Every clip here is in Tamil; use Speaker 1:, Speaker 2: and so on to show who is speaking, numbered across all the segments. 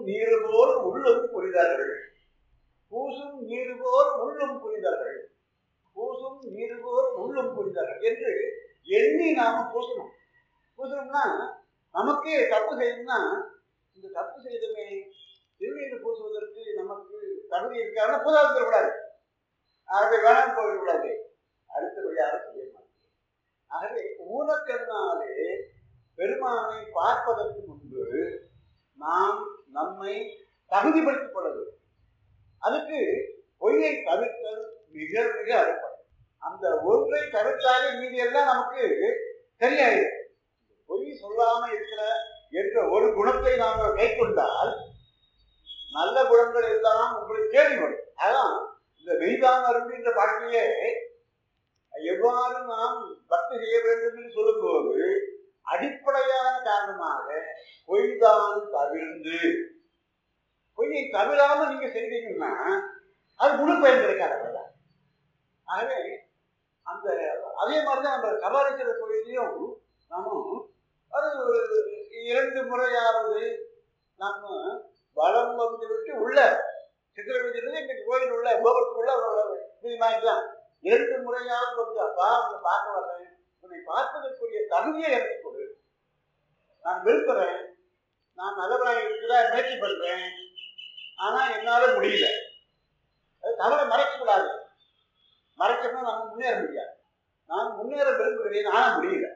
Speaker 1: நீர் போல் உள்ளும் புரிதர்கள். பூசும் நீர் போல் உள்ளும் புரிதர்கள். பூசும் நீர் போல் உள்ளும் புரிதர்கள் என்று எண்ணி நாம பூசணும். பூசணும்னா நமக்கே தப்பு செய்யணும்னா இந்த தப்பு செய்தமே திருநீர் பூசுவதற்கு நமக்கு தகுதி இருக்காருன்னா பூசாது தரக்கூடாது. ஆகவே வேணாம் போகக்கூடாது. அடுத்தபடியாக செய்ய மாட்டேன். ஆகவே ஊனக்கண்ணாலே பெருமானை பார்ப்பதற்கு முன்பு நாம் நம்மை தகுதிப்படுத்திக் கொள்ள வேண்டும். அதுக்கு பொய்யை தவிர்த்தல் மிக மிக அடிப்படை. அந்த ஒன்றை தவிர்த்தாலே மீதி எல்லாம் நமக்கு சரியாயிடும். பொய் சொல்லாம இருக்கிற என்ற ஒரு குணத்தை நாம் கை கொண்டால் நல்ல குணங்கள் எல்லாம் உங்களை தேடி வரும். அதான் இந்த மெய்தான் அருள்கின்ற பாட்டிலே எவ்வாறு நாம் பக்தி செய்ய வேண்டும் என்று சொல்லும்போது அடிப்படையான காரணமாக பொய்தான் தவிர்ந்து, பொய்யை தவிராம நீங்க செய்தீங்கன்னா அது முழு பயன் கிடைக்காத. ஆகவே அந்த அதே மாதிரிதான் அந்த கபாலீஸ்வர கோயிலையும் நாமும் அது 2 முறையாவது நம்ம வளம் வந்து விட்டு உள்ள சித்திரவீதியிலிருந்து இன்னைக்கு கோயில் உள்ள கோபத்துக்குள்ள வாங்கிக்கலாம். 2 முறையாவது வந்து அப்பா உங்களை பார்க்க வர்றேன், உன்னை பார்ப்பதற்குரிய தகுதியை எனக்கு கொடு, நான் விரும்புகிறேன், நான் நல்லவராக இருக்கிறதா முயற்சி பண்றேன், ஆனா என்னால முடியல. அது தவறை மறைக்கக்கூடாது. மறைக்கணும்னா நம்ம முன்னேற முடியாது. நான் முன்னேற விரும்புகிறேன், ஆனா முடியல.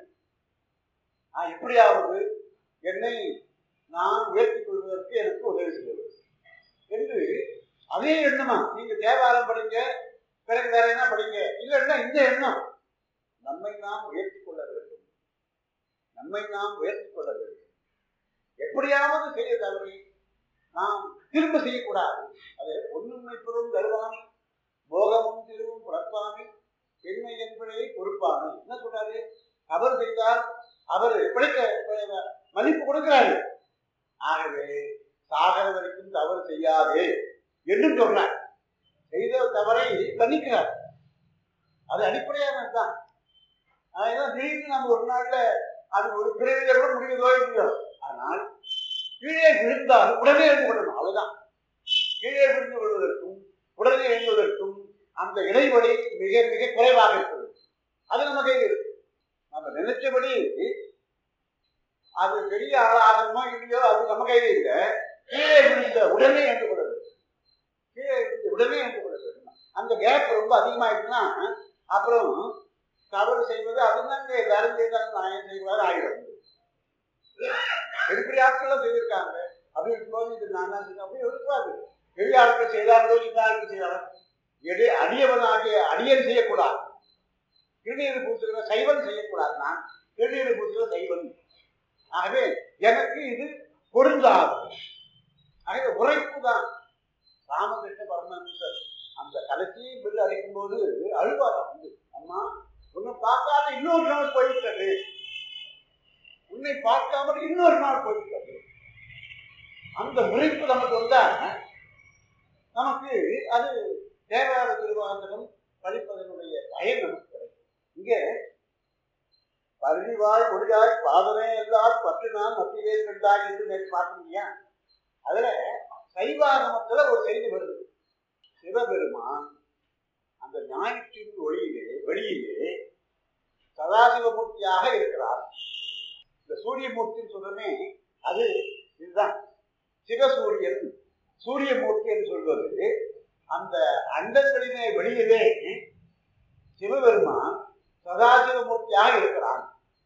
Speaker 1: எப்படியாவது என்னை நான் உயர்த்திக் கொள்வதற்கு எனக்கு உதவி செய்வது என்று அதே எண்ணமா நீங்க தேவாரம் படிங்க, பிறகு வேற என்ன படிங்க, இல்லைன்னா இந்த எண்ணம் நம்மை நாம் உயர்த்திக் கொள்ள வேண்டும். நம்மை நாம் உயர்த்திக் கொள்ள வேண்டும். எப்படியாவது செய்ய தவறி நாம் திரும்ப செய்யக்கூடாது. அது பொன்னுண்மை பொருள் தருவானி போகமும் திருவும் புறப்பானி பெண்மை என்பதை பொறுப்பானி. என்ன சொல்றாரு? அவர் செய்தால் அவர் பிழைக்க மதிப்பு கொடுக்கிறாரு. ஆகவே சாகர வரைக்கும் தவறு செய்யாதே என்று சொல்றார். செய்த தவறை தண்டிக்கிறார். அது அடிப்படையானதுதான். அதனால திடீர்னு நம்ம ஒரு நாள்ல அது ஒரு பிறவில கூட முடிவதோ இல்லையோ, ஆனால் கீழே விழுந்தால் உடனே எழுந்து கொள்ளணும். அவ்வளவுதான். கீழே விழுந்து கொள்வதற்கும் உடனே எழுந்துவதற்கும் அந்த இடைவெளி மிக மிக குறைவாக இருக்கிறது. அது நம்ம கையில் இருக்கு. நம்ம நினைச்சபடி அது பெரிய ஆளாகணுமோ இல்லையோ அது நம்ம கையில இல்லை. கீழே விழுந்த உடனே எழுந்து கொள்ள வேண்டும். கீழே விழுந்த உடனே எழுந்து கொள்ள வேண்டும். அந்த கேப் ரொம்ப அதிகமாயிடுச்சுன்னா அப்புறம் தவறு செய்வது அதுதான் எல்லாரும் செய்தாலும் நான் ஏன் செய்வாரு ஆகிடும். பெரிய ஆட்கள் செய்திருக்காங்க. அப்படி இருக்கும்போது இது நான் தான் செய்ய அப்படி இருக்காது. பெரிய ஆட்கள் செய்தார்களோ சின்ன ஆட்கள் செய்தாலும் அடியவனாகிய அடியன் செய்யக்கூடாது. திருநீர் பூசுகிற சைவன் செய்யக்கூடாது. நான் திருநீர் பூசுகிற சைவன். ஆகவே எனக்கு இது பொருந்தாது. ஆகவே உரைப்பு தான். ராமகிருஷ்ண பரமஹம்சர் அந்த கடைசி பில் அழைக்கும் போது அழுவாரா வந்து, அம்மா உன்னை பார்க்காம இன்னொரு நாள் போய்விட்டது, உன்னை பார்க்காமல் இன்னொரு நாள் போய்விட்டது. அந்த உரைப்பு நமக்கு வந்தா நமக்கு அது தேவார திருவாசகம் படிப்பதனுடைய பயன் நமக்கு கிடைக்கும். இங்கே பருவிவாய் ஒளியாய் பாதமே எல்லால் பற்று நான் மத்தியே கண்டாய் என்று நேற்று பார்க்கலையா? அதுல சைவாகமத்துல ஒரு செய்தி வருது. சிவபெருமான் அந்த ஞாயிற்றின் வெளியிலே சதாசிவமூர்த்தியாக இருக்கிறார். இந்த சூரியமூர்த்தின்னு சொல்றமே அது இதுதான். சிவசூரியன் சூரியமூர்த்தி என்று சொல்வது அந்த அண்டங்களிலே வெளியிலே சிவபெருமான் சதாசிவமூர்த்தியாக இருக்கிறான்.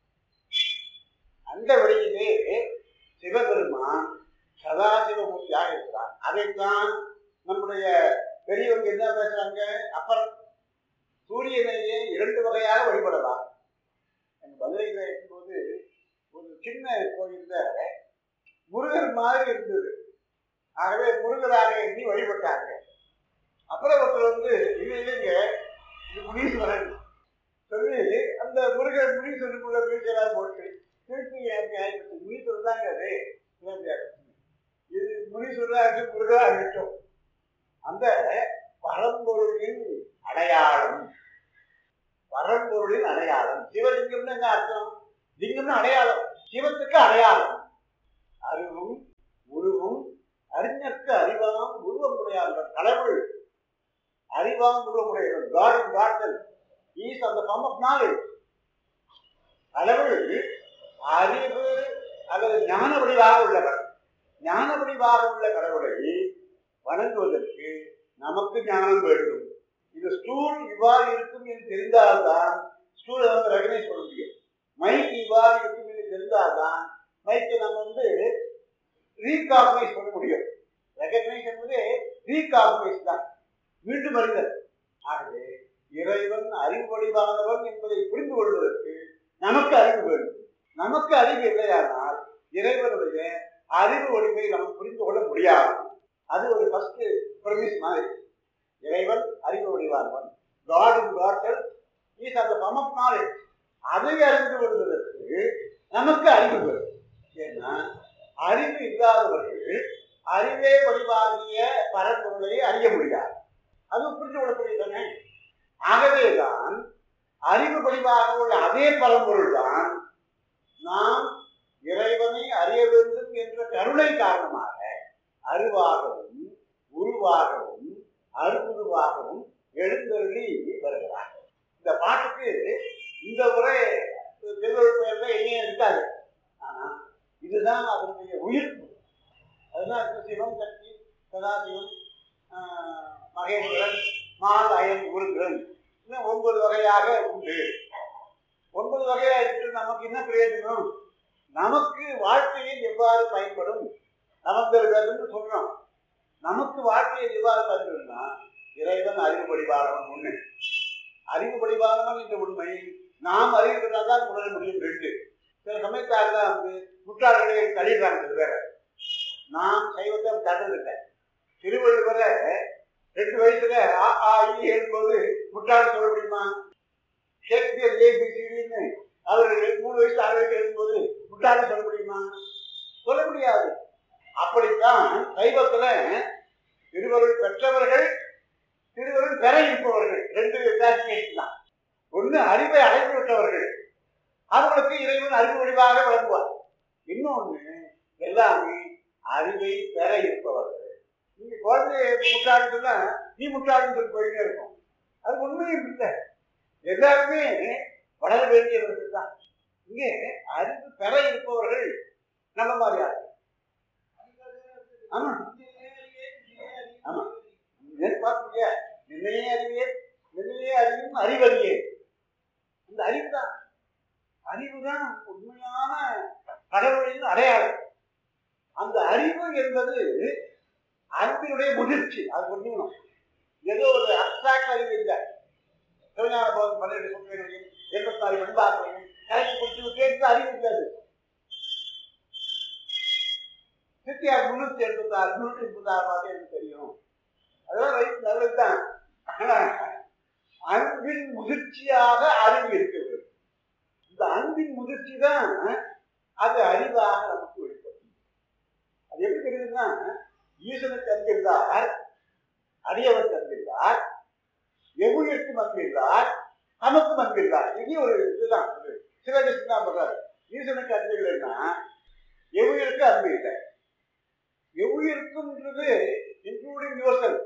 Speaker 1: அந்த வெளியிலே சிவபெருமான் சதாசிவமூர்த்தியாக இருக்கிறான். அதைத்தான் நம்முடைய பெரியவங்க என்ன பேசுறாங்க? அப்புறம் சூரியனையே 2 வகையாக வழிபடலாம். மதுரையில் இருக்கும்போது ஒரு சின்ன கோயில்ல முருகர் மாதிரி இருந்தது. ஆகவே முருகராக எண்ணி வழிபட்டாங்க. அப்புறம் ஒருத்தர் வந்து இல்லைங்க இது முனீஸ்வரன் சொல்லி அந்த முருகர் முனீஸ்வரனுக்குள்ள மீட்டெல்லாம் போட்டு திருப்பி முனீஸ்வரன் தாங்க அது இது முனீஸ்வரராக முருகராக இருக்கட்டும். அந்த பரம்பொருளின் அடையாளம், பரம்பொருளின் அடையாளம். சிவலிங்கம்னு என்ன அர்த்தம்? லிங்கம்னு அடையாளம். சிவத்துக்கு அடையாளம். அருவும் உருவும் அறிஞர்க்கு அறிவாம் உருவமுடையார்கள். கடவுள் அறிவாம் உருவமுடையவர். God in Godself. He is of the form of knowledge. கடவுள் அறிவு அல்லது ஞான வடிவாக உள்ளவர். ஞான வடிவாக உள்ள கடவுளை வணங்குவதற்கு நமக்கு ஞானம் வேண்டும். இது ஸ்டூல் இவ்வாறு இருக்கும் என்று தெரிந்தால்தான் ஸ்டூலை வந்து ரெகனைஸ் பண்ண முடியும். மைக் இவ்வாறு இருக்கும் என்று தெரிந்தால்தான் மைக்கை நம்ம ரீகாக்னைஸ் பண்ண முடியும். ரெகனைஸ் என்பது ரீகாக்னைஸ் தான், மீண்டும் அறிதல். ஆகவே இறைவன் அறிவு வடிவானவன் என்பதை புரிந்து கொள்வதற்கு நமக்கு அறிவு வேண்டும். நமக்கு அறிவு இல்லையானால் இறைவனுடைய அறிவு வடிவை நம்ம புரிந்து கொள்ள முடியாது. அது ஒரு ஃபர்ஸ்ட் பிரமிஸ் மாதிரி. இறைவன் அறிவு வடிவானவன். God in Godself is of the form of knowledge. அதை அறிந்து கொள்வதற்கு நமக்கு அறிவு வேண்டும். ஏன்னா அறிவு இல்லாதவர்கள் அறிவே வடிவாகிய பரம்பொருளை அறிய முடியாது. அது புரிந்து கொள்ளக்கூடியதானே. ஆகவேதான் அறிவு வடிவாக உள்ள அதே பரம்பொருள் தான் நாம் இறைவனை அறிய வேண்டும் என்ற கருணை காரணமாக அறிவாகவும் உருவாகவும் அருவுருவாகவும் எழுந்தருளி வருகிறார். இந்த பாட்டுக்கு இந்த உரை திருவள்ளுவர் பெயர்ல எங்கேயும் இருக்காது. ஆனா இதுதான் அதனுடைய உயிர்ப்பு. அதுதான் சிவம், சக்தி, சதாசிவம், மகேஸ்வரன், மால், அயன், உருந்திரன், இன்னும் 9 வகையாக உண்டு. 9 வகையாக இருக்கு. நமக்கு என்ன பிரயோஜனம்? நமக்கு வாழ்க்கையில் எவ்வாறு பயன்படும் நமக்கு சொல்றோம். நமக்கு வாழ்க்கையில் எவ்வாறு பயன்படும்னா இறைவன் அறிவு படிவானவன் உண்மை. அறிவு படிவானவன் என்ற உண்மை நாம் அறிவுதான் உணர முடியும். 2 சில சமயத்தால் தான் முற்றாளர்களை தள்ளிடுறாங்க. வேற நாம் சைவத்தை தடுறதில்லை. திருவள்ளுவரை 2 வயசுல எழுதும்போது முற்றாளர் சொல்ல முடியுமா? ஷேக்ஸ்பியர் ஏபிசிடின்னு அவர் 3 வயசு 6 வயசு எழுதும்போது முற்றாளர் சொல்ல முடியுமா? சொல்ல முடியாது. அப்படித்தான் சைவத்துல திருவருள் பெற்றவர்கள், திருவருள் பெற இருப்பவர்கள் 2 கிளாசிபிகேஷன் தான். ஒன்று அறிவை அடைந்து விட்டவர்கள், அவர்களுக்கு இறைவன் அறிவு வடிவாக வழங்குவார். இன்னொன்று எல்லாமே அறிவை பெற இருப்பவர்கள். நீங்க குழந்தைய முட்டாள்னு சொன்னா நீ முட்டாள்னு சொல்லி போயிட்டே இருக்கும். அது உண்மையும் இல்லை. எல்லாருமே வளர வேண்டியவர்கள் தான். இங்கே அறிவு பெற இருப்பவர்கள் நல்ல மாதிரியாக. ஆமா ஆமா பார்த்தீங்க, நின்னையே அறிவியே, நின்னையே அறிவும் அறிவறியே. இந்த அறிவு தான், அறிவுதான் உண்மையான கடவுளின் அடையாளம். அந்த அறிவு என்பது அன்பினுடைய முதிர்ச்சி. அது புரிஞ்சுக்கணும். ஏதோ ஒரு அப்டிராக்ட் அறிவு இல்லை. சிவஞான போதம் 12 சொற்களையும் 84 பண்பாட்டையும் கரைச்சி குடிச்சு கேட்டு அறிவு இருக்காது. சித்தியார் 386 386 பார்த்து எனக்கு தெரியும். அதெல்லாம் ரைட் நல்லதுதான். ஆனா அன்பின் முதிர்ச்சியாக அறிவு இருக்கிறது. இந்த அன்பின் முதிர்ச்சி தான் அது அறிவாக நமக்கு வெளிப்படும். அது எப்படி தெரியுதுன்னா, ஈசனுக்கு அன்பில்லார், அடியவருக்கு அன்பில்லார், எவ்வுயிர்க்கும் அன்பில்லார், நமக்கும் அன்பில்லார். இது ஒரு இதுதான். சிவகிருஷ்ணன் தான் சொல்றாரு. ஈசனுக்கு அன்பு இல்லைன்னா எவ்வுயிருக்கு அன்பு இல்லை. எவ்வுயிருக்கும்ன்றது இன்க்ளூடிங் யுவர்செல்ஃப்.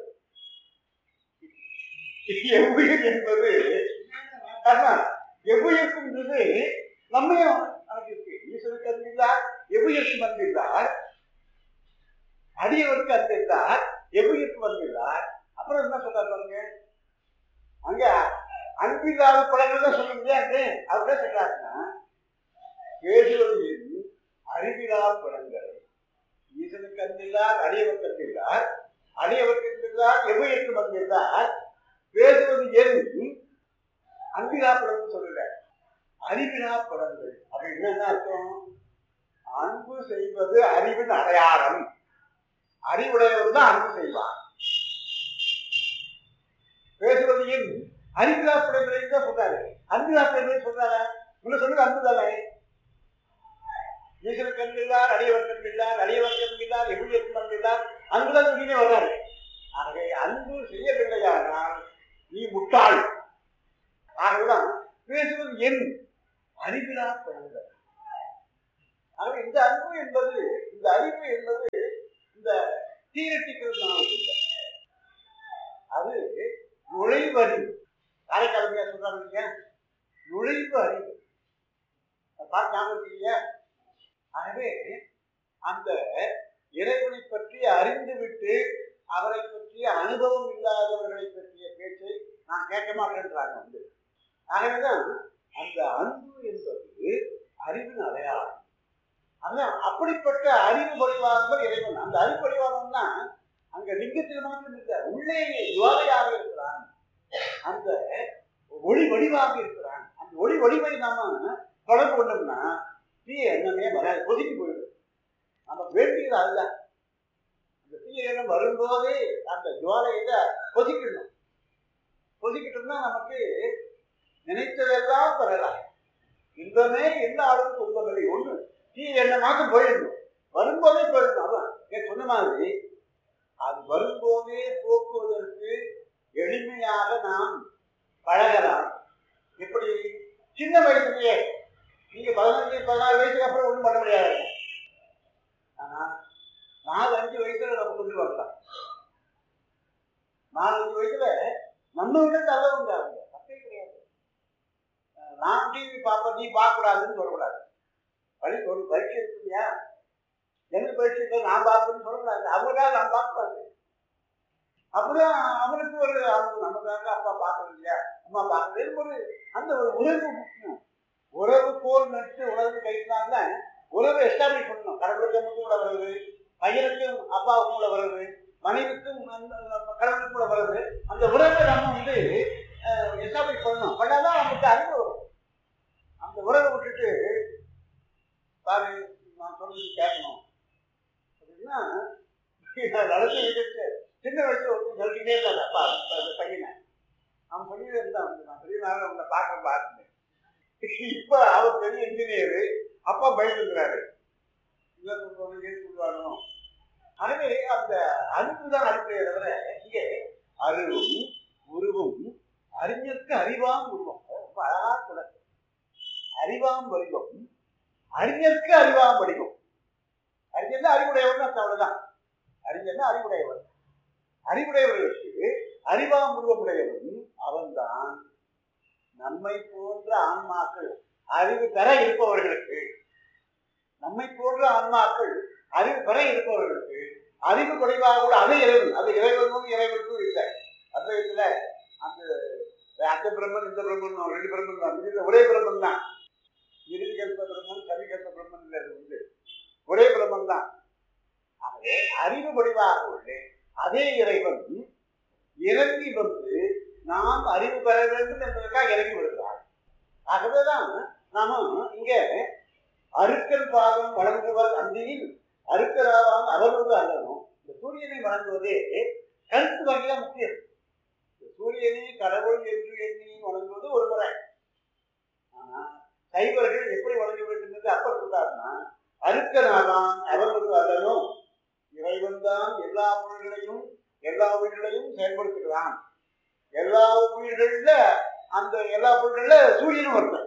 Speaker 1: எவ்வுயிர் என்பது எவ்வுயிருக்கும்ன்றது நம்மையும் இருக்கு. ஈஸ்வருக்கு அன்பில்லார், எவ்வுயிருக்கும் அன்பில்லார், அடியவருக்கு அன்பில்லார், எவ்வுயிருக்கும் அன்பில்லார். அப்புறம் என்ன சொல்றாரு பாருங்க, அங்க அன்பில்லாத படங்கள் தான் சொல்ல முடியாது. அப்படிதான் சொல்றாருன்னா பேசுவதில் அறிவிலா படங்கள். ஈசனுக்கு அன்பில்லார், அடியவருக்கு அன்பில்லார், அடியவருக்கு அன்பில்லார், எவ்வுயிருக்கும் அன்பில்லார். பேசுவது எது? அன்பிலா படங்கள் சொல்லுங்க, அறிவிலா படங்கள். அப்படி என்ன அர்த்தம்? அன்பு செய்வது அறிவின் அடையாளம். அறிவுடையவர் தான் அன்பு செய்வார். பேசுவது என் அறிவிலா படங்களை தான் சொல்றாரு. அன்பிலா படங்களை சொல்றாரு. முன்ன சொல்லுங்க அன்பு தானே. ஈசனுக்கு அன்பில்லார், அடியவருக்கு அன்பில்லார், அடியவருக்கு அன்பில்லார், எவ்வுயிருக்கும் அன்பில்லார், அன்புதான் சொல்லினே வர்றாரு. ஆகவே அன்பு செய்யவில்லையானால் நீ முட்டாள். ஆகவேதான் பேசுவது என் அறிவிலா படங்கள். ஆகவே இந்த அன்பு என்பது, இந்த அறிவு என்பது இந்த தியரிட்டிக்கல் நாலேஜ் இல்லை. அது நுழைவு அறிவு. காரைக்காலமையா சொல்றாங்க இல்லையா, நுழைவு அறிவு. பார்த்து ஞாபகம் இல்லையா? ஆகவே அந்த இறைவனை பற்றி அறிந்துவிட்டு அவரை பற்றிய அனுபவம் இல்லாதவர்களை பற்றிய பேச்சை நான் கேட்க மாட்டேன்றாங்க. ஆகவேதான் அந்த அன்பு என்பது அறிவின் அடையாளம். அதான் அப்படிப்பட்ட அறிவு வடிவானவர் இறைவன். அந்த அறிவு வடிவானம்னா அங்க லிங்கத்தில் மாத்திரம் இல்லை, உள்ளே ஜுவாலையாக இருக்கிறான், அந்த ஒளி வடிவாக இருக்கிறான். அந்த ஒளி வடிவை நாம தொடர்பு கொண்டோம்னா தீய எண்ணமே வராது, கொதிக்கு போயிடும். நம்ம வேண்டியது அதுதான். அந்த தீய எண்ணம் வரும்போதே அந்த ஜுவாலையில கொதிக்கணும். கொதிக்கிட்டோம்னா நமக்கு நினைத்ததெல்லாம் பெறலாம். இன்பமே எந்த அளவுக்கு துன்பமில்லை. ஒண்ணு தீய எண்ணம் மாத்திரம் போயிடணும், வரும்போதே போயிடணும். அதான் சொன்ன மாதிரி அது வரும்போதே போக்குவதற்கு எளிமையாக நாம் பழகலாம். எப்படி? சின்ன வயசுலயே நீங்க 15-16 வயசுக்கு அப்புறம் ஒன்றும் பண்ண முடியாது. ஆனா 4-5 வயசுல நம்ம கொண்டு வரலாம். 4-5 வயசுல நம்ம விட நல்லவங்க அவங்க, தப்பே கிடையாது. நான் டிவி பார்ப்ப நீ பார்க்க கூடாதுன்னு சொல்லக்கூடாது. ஒரு பரீட்சை இருக்கு இல்லையா, எனக்கு பரீட்சை இல்லை நான் பார்ப்பேன்னு சொல்லக்கூடாது. அவங்களுக்காக நான் பார்க்கக்கூடாது. அப்படிதான் அவனுக்கு ஒரு நமக்காக அப்பா பார்க்கறது இல்லையா, அம்மா பார்க்கறது ஒரு அந்த ஒரு உறவு முக்கியம். உறவு போல் நட்டு உறவு கைத்தாங்க உறவை எஸ்டாப்ளிஷ் பண்ணணும். கடவுளுக்கு நமக்கும் உள்ள உறவு, பையனுக்கும் அப்பாவுக்கும் உள்ள உறவு, மனைவிக்கும் கடவுளுக்கும் உள்ள உறவு. அந்த உறவை நம்ம எஸ்டாப்ளிஷ் பண்ணணும். பண்ணாதான் நமக்கு அறிவு வரும். அந்த உறவை விட்டுட்டு பாரு நான் சொல்லி கேட்கணும் அப்படின்னா நடத்தி விட்டுட்டு சின்ன வயசுல ஒருத்தர் சொல்லிக்கிட்டே இருந்தாங்க அப்பா பையனை. அவன் சொல்லிட்டே இருந்தான், நான் பெரிய நாள் அவங்களை பார்த்துட்டேன். இப்ப அவர் பெரிய இன்ஜினியரு, அப்பா பயந்துக்கிறாரு, இல்லை சொல்லுவாங்க ஏன் சொல்லுவானோ. ஆகவே அந்த அறிவுதான் அடிப்படையை தவிர இங்கே அறிவும் உருவும் அறிஞருக்கு அறிவாம் உருவம். ரொம்ப அழகா சொல்ல, அறிவாம் வடிவம் அறிஞருக்கு அறிவாம் வடிவம். அறிஞர்னா அறிவுடையவர்னு அவ்வளவுதான். அறிஞர்னா அறிவுடையவர். அறிவுடையவர்களுக்கு அறிவாம் உருவமுடையவன் அவன்தான் நம்மை போன்ற ஆன்மாக்கள் அறிவு பெற இருப்பவர்களுக்கு, நம்மை போன்ற ஆன்மாக்கள் அறிவு பெற இருப்பவர்களுக்கு அறிவு குறைவாக கூட அது இறைவன். அது இறைவனும் இறைவனுக்கும் இல்லை. அத்வைதத்துல அந்த பிரம்மன் இந்த பிரம்மன் ரெண்டு பிரம்மன் தான், ஒரே பிரம்மன் தான். இருகல்ப பிரம்மன் சவிகல்ப பிரம்மன் இல்லை, ஒரே பிரம்மன் தான். ஆகவே அறிவு வடிவாக உள்ள அதே இறைவன் இறங்கி வந்து நாம் அறிவு பெற வேண்டும் என்பதற்காக இறங்கி விடுகிறார். ஆகவேதான் நாம இங்க அருக்கல் பாகம் வழங்குவர் அந்தியில் அருக்கராவான் அவர்களோடு அல்லணும். இந்த சூரியனை வணங்குவதே கருத்து வகைதான் முக்கியம். சூரியனை கடவுள் என்று எண்ணி வணங்குவது ஒரு முறை. ஆனா சைவர்கள் எப்படி வணங்க வேண்டும் என்று அப்பர் சொல்றாருன்னா, அருக்கனாவான் அவர்களோடு அல்லணும். இறைவன் தான் எல்லா உயிர்களையும் செயல்படுத்துகிறான். எல்லா உயிர்கள்ல அந்த எல்லா பொருள்கள்ல சூரியனும் வருது.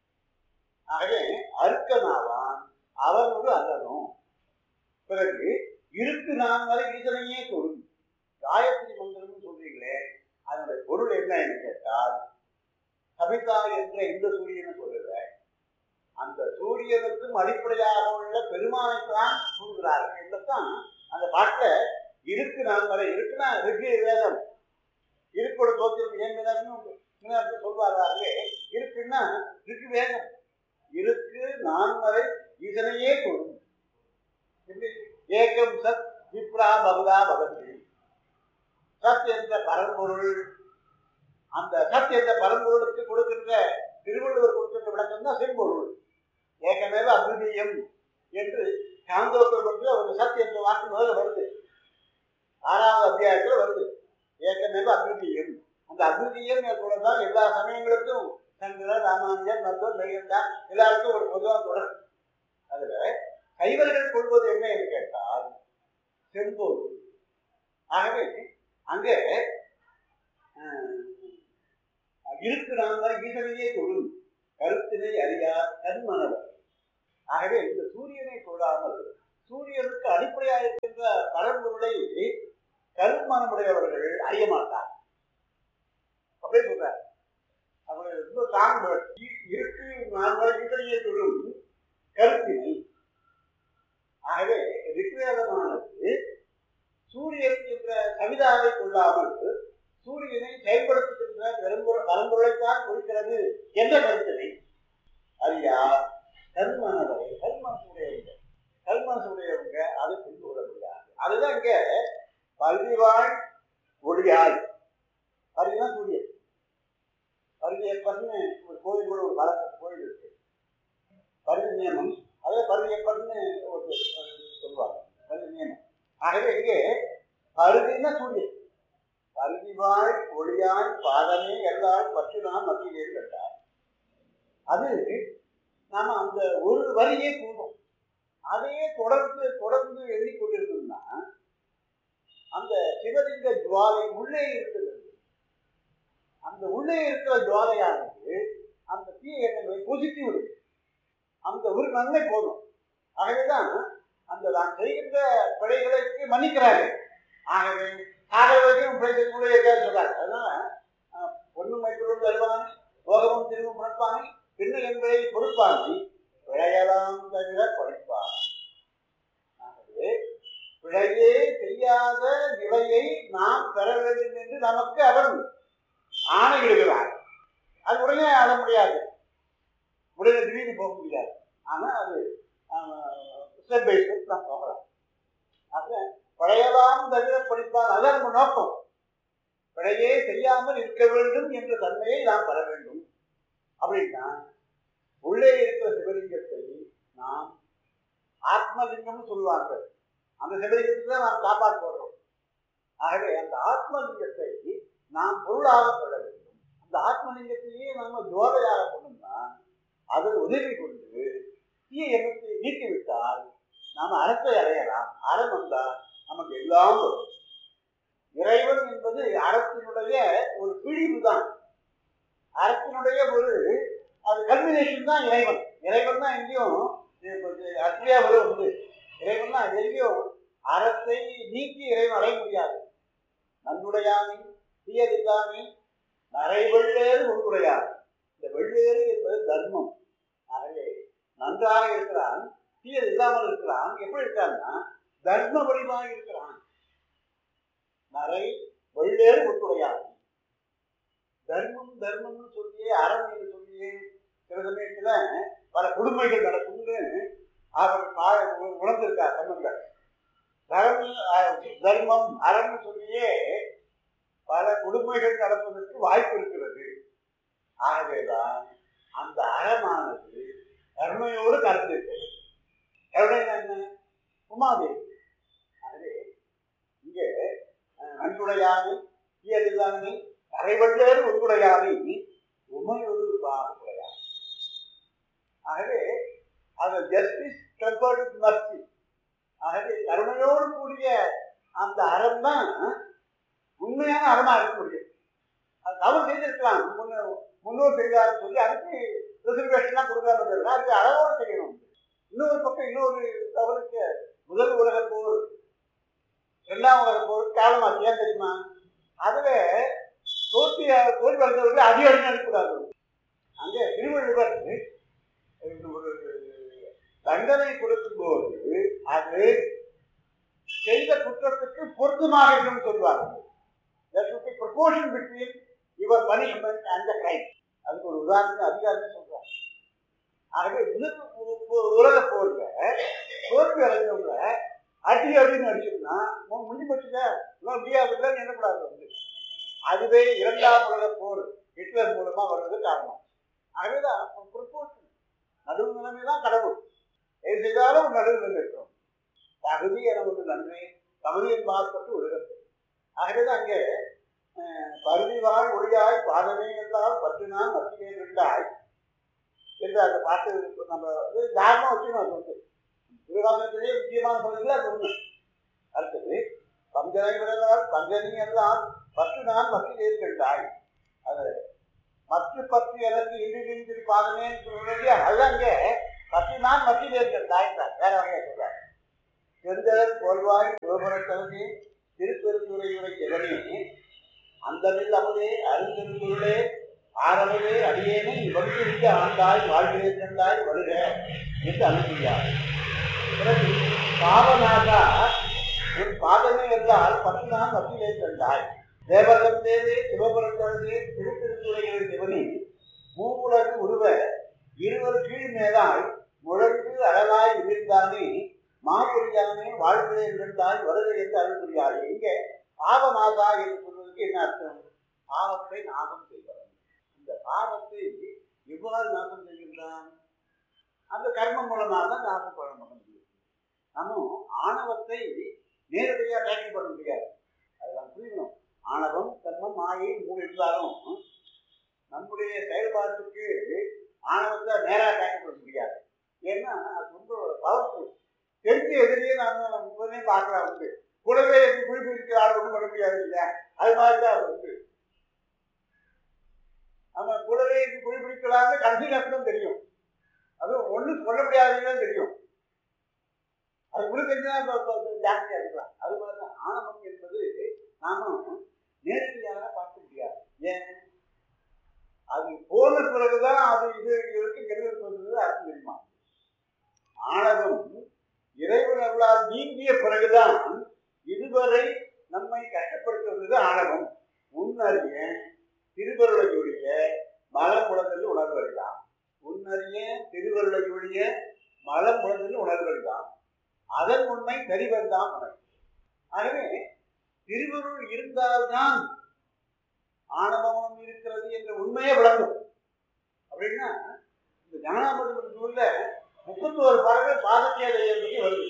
Speaker 1: ஆகவே அருக்கனாவான் அவனோடு அல்லணும். பிறகு இருக்கு நான் வரை ஈசனையே தொழும். காயத்ரி மந்திரம் சொல்றீங்களே, அதனுடைய பொருள் என்ன கேட்டால், கவிதா என்ற இந்த சூரியனை சொல்லுற அந்த சூரியனுக்கும் அடிப்படையாக உள்ள பெருமானைத்தான் கூறுகிறார்கள் என்றுதான் அந்த பாட்டில் இருக்கு நான் வரை. இருக்குன்னா ரிக்கு வேதம், இருக்கோட தோத்திரம் ஏன் சொல்வார்களே. இருக்குன்னா ரிக்கு வேதம். இருக்கு நான் வரை இதனையே கொள்ளும். ஏகம் சத் விப்ரா பகுதா பகந்தி. சத் என்ற பரம்பொருள், அந்த சத் என்ற பரம்பொருளுக்கு கொடுக்கின்ற திருவள்ளுவர் கொடுக்கின்ற விளக்கம் தான் செம்பொருள். ஏகமேவ அத்விதீயம் என்று சாந்தோக்கத்தில் ஒரு சத் என்ற வாக்கு முதல்ல வருது, 6வது அத்தியாயத்தில் வருது. ஏகமேவ அத்விதீயம். அந்த அத்விதீயம் தான் எல்லா சமயங்களுக்கும் சங்கரர், ராமானுஜர், மருத்துவர், மெய்கண்டா எல்லாருக்கும் ஒரு பொதுவான தொடர். அதுல கைவர்கள் கொள்வது என்ன என்று கேட்டால் செம்பொருள். ஆகவே அங்கே இருக்கு நாங்கள் ஈசனையே தொழும் கருத்தினை அறியார் கண்மணவர். ஆகவே இந்த சூரியனை தொழாமல் சூரியனுக்கு அடிப்படையாக இருக்கின்ற என்ற பரம்பொருளை கருமனமுடையவர்கள் அறிய மாட்டார். அப்படியே சொல்றார். அவர்கள் ரொம்ப தாங்க இருக்கு தொழும் கருத்தினை. ஆகவே ரிக்வேதமானது சூரியன் என்ற கவிதாவை கொள்ளாமல் சூரியனை செயல்படுத்துகின்ற பரம்பொருளைத்தான் கொடுக்கிறது என்ற கருத்தினை அறியார் கல்மனவரை. கல்மனசுடையவங்க அதை புரிந்து கொள்ள முடியாது. அதுதான் இங்க பல்விவாழ் ஒளியாய். பருவினா சூரியன். பருவியப்பன்னு ஒரு கோயில் கூட ஒரு வழக்கு கோயில் இருக்கு. பருவி நியமம். அதே பருவியப்பன்னு ஒரு சொல்லுவாங்க. பருவி நியமம். ஆகவே இங்கே பருவினா சூரியன். பருவிவாழ் ஒளியாய் பாதமே எல்லால் பற்றி நாம் மத்தியில் கண்டார். அது நாம அந்த ஒரு வரியே கூடும். அதையே தொடர்ந்து எண்ணிக்கொண்டிருந்தோம்னா அந்த சிவலிங்க ஜுவாலை உள்ளே இருக்கிறது. அந்த உள்ளே இருக்கிற ஜுவாலையானது அந்த தீய எண்ணங்களை பொசிட்டி விடுது. அந்த ஒரு நன்மை போதும். ஆகவேதான் அந்த நான் செய்கின்ற பிழைகளுக்கு மன்னிக்கிறார்கள். ஆகவே ஆகவேக்கும் பிழைகளுடைய சொல்றாங்க. அதனால பொண்ணும் மைக்குள்ளும் தருவானி லோகமும் திரும்பும் புணர்ப்பானி பின்ன என்பதை பொறுப்பானி பிழையலாம் தவிர படைப்பான். ஆகவே பிழையே செய்யாத நிலையை நாம் பெற வேண்டும் என்று நமக்கு அவன் ஆணையிடுகிறார். அது உடனே ஆள முடியாது, உடனே திடீர்னு போக முடியாது. ஆனால் அது ஸ்டெப் பை ஸ்டெப் நாம் போகலாம். ஆக பழையலாம் தவிர படிப்பான். அதான் நம்ம நோக்கம். பிழையே செய்யாமல் இருக்க வேண்டும் என்ற தன்மையை நாம் பெற வேண்டும். அப்படின்னா உள்ளே இருக்கிற சிவலிங்கத்தை நாம் ஆத்மலிங்கம் சொல்லுவாங்க. அந்த சிவலிங்கத்தை தான் நாம் காப்பாற்ற போடுறோம். ஆகவே அந்த ஆத்மலிங்கத்தை நாம் பொருளாக கொள்ள வேண்டும். அந்த ஆத்மலிங்கத்தையே நம்ம ஜோதையாக கொண்டோம்னா அதில் உதவி கொண்டு தீய எண்ணத்தை நீக்கிவிட்டால் நாம் அறத்தை அடையலாம். அறம் வந்தால் நமக்கு எல்லாம் வரும். இறைவன் என்பது அறத்தினுடைய ஒரு பிழிவு தான். அறத்தினுடைய ஒரு அது கல்மினேஷன் தான் இறைவன். இறைவன் தான் எங்கேயும் அத்தியா வந்து இறைவன் தான் எங்கேயும் அறத்தை நீக்கி இறைவன் அடைய முடியாது. நன்னுடையாமை தீயதில்லாமை நரை வெள்ளேறு ஒன்றுடையாமை. இந்த வெள்ளேறு என்பது தர்மம். ஆகவே நன்றாக இருக்கிறான், தீயது இல்லாமல் இருக்கிறான். எப்படி இருக்கான்னா தர்ம வழிமாக இருக்கிறான். நரை வெள்ளேறு ஒன்றுடையாமை. தர்மம் தர்மம்னு சொல்லியே அறம் என்று சொல்லியே சில சமயத்துல பல கொடுமைகள் நடக்கும்னு அவர் உணர்ந்திருக்கார் சம்பந்தர். தர்மம் அறம்னு சொல்லியே பல கொடுமைகள் நடப்பதற்கு வாய்ப்பு இருக்கிறது. ஆகவேதான் அந்த அறமானது கருணையோடு கலந்து இருக்கிறது. கருணை என்ன? உமாதேவி. ஆகவே இங்கே நன்றுடையாமை தீயதில்லாமை அரைவள்ளேறு ஒன்றுடையாமை உமையொரு பாகுடையாமை. ஆகவே அது ஜஸ்டிஸ் டெம்பர்ட் வித் மர்சி. ஆகவே கருணையோடு கூடிய அந்த அறம் தான் உண்மையான அறமா இருக்க முடியும். அது தவறு செய்திருக்கலாம், முன்னோர் செய்தாருன்னு சொல்லி அதுக்கு ரிசர்வேஷன்லாம் கொடுக்காம இருக்கலாம். அதுக்கு அளவோடு செய்யணும். இன்னொரு பக்கம் இன்னொரு தவறுக்கு முதல் உலக போர், இரண்டாம் உலக போர் காலமாச்சு. ஏன் தெரியுமா? அதுவே தோல்வி வளர்ந்தவர்கள் அதிக அடிக்கூடாது. அங்கே திருவள்ளுவர் ஒரு தண்டனை கொடுக்கும் போது அது செய்த குற்றத்துக்கு பொருத்தமாக இருக்குன்னு சொல்லுவாங்க. Proportion between your punishment and the crime. அதுக்கு ஒரு உதாரணம் அதிகாரமே சொல்றாங்க. ஆகவே உலக போர்ல தோல்வி அடைஞ்சவங்க அடி அப்படின்னு அடிச்சோம்னா முடி பச்சுங்க முடியாதுன்னு எண்ணக்கூடாது. வந்து அதுவே இரண்டாம் உலக போர் ஹிட்லர் மூலமா வருவது காரணம். ஆகவேதான் ப்ரொபோர்ஷன் நடுவு நிலைமை தான் கடவுள். எது செய்தாலும் ஒரு நடுவு நிலை இருக்கிறோம். தகுதி என ஒரு நன்மை தகுதியின் பார்ப்பட்டு உலகத்தை. ஆகவேதான் அங்கே பருவிவாய் ஒளியாய் பாதமே என்றால் பற்றினால் மத்தியே நின்றாய் என்று அந்த பாட்டு நம்ம தாரணம் வச்சுக்கணும். அது வந்து திருவாசனத்திலேயே முக்கியமான பகுதியில் அது ஒன்று. அடுத்தது பஞ்சனை விரலால் பஞ்சனி என்றால் பற்று நான் மத்தியே நின்றாய். அது மற்ற பற்றி எனக்கு இன்று பாதமே சொல்லியா? அதுதான் இங்கே பற்றி நான் மத்தியே நின்றாய் வேற வகையை சொல்றார். செந்தர் போல்வாய் சிவபுரத்தவனே திருப்பெருந்துறையுரை எவனே அந்தமில் அமுதே அருந்தெருந்துருளே ஆரவரே அடியேனை வகுத்திருக்க ஆண்டாய் வாழ்விலே தந்தாய் வருக என்று அனுப்பியார். பிறகு பாவநாதா உன் பாதமே என்றால் 10 நாள் வத்திலே தந்தாய். தேவரம் தேவே சிவபுரத்தவனே திருப்பெருந்துறையுரை எவனே மூவுலகு உருவ இருவர் கீழ் மேலாய் முழங்கு அழகாய் விழுந்தானே மாபுரியானே வாழ்விலே இருந்தாய் வருக என்று அருள்புரியாய். இங்கே பாவநாதா என்று சொல்வதற்கு என்ன அர்த்தம்? பாவத்தை நாசம் செய்வார். இந்த பாவத்தை எவ்வாறு நாசம் செய்கின்றான்? அந்த கர்மம் மூலமாக தான் நாசம் பண்ண முடியும். நம்ம ஆணவத்தை நேரடியாக டேக்கிள் பண்ண முடியாது. அதை நாம் புரியணும். ஆணவம் கர்மம் மாயை 3 இருந்தாலும் நம்முடைய செயல்பாட்டுக்கு ஆணவத்தை நேராக டேக்கிள் பண்ண முடியாது. ஏன்னா அது ரொம்ப பவர்ஃபுல். தெரிஞ்ச எதிரியே நாம் உடனே பார்க்கலாம். வந்து கூடவே குறிப்பு இருக்கிற ஆள் ஒன்றும் பண்ண முடியாது இல்லையா? அது மாதிரி தான் அது வந்து நம்ம கூடவே குறிப்பிடிக்கலாம்னு கடைசி நேரத்தும் தெரியும். அதுவும் ஒன்றும் சொல்ல முடியாதுன்னு தெரியும். அது கூட தெரிஞ்சுதான் ஜாஸ்தியாக இருக்கலாம். அது மாதிரி தான் ஆணவம் என்பது நாம நேரடியாக பார்க்க முடியாது. ஏன்? அது போன பிறகுதான் அது இதுக்கு கெடுதல் அர்த்தம் தெரியுமா? ஆணவம் இறைவன் அருளால் நீங்கிய பிறகுதான் இதுவரை நம்மை கஷ்டப்படுத்துவது ஆணவம். முன்னறிய திருவருளையுடைய மலமுழந்தல் உணர்வறிதான். முன்னறிய திருவருளையுடைய மலமுழந்தல் உணர்வறிதான். அதன் உண்மை தெரிவதுதான் உணர்வு. ஆகவே திருவருள் இருந்தால்தான் ஆணவம் இருக்கிறது என்ற உண்மையே விளங்கும். அப்படின்னா இந்த ஞானாமிர்த நூல்ல 31 பாடல்கள் பாதத்தியாதை பற்றி வருது.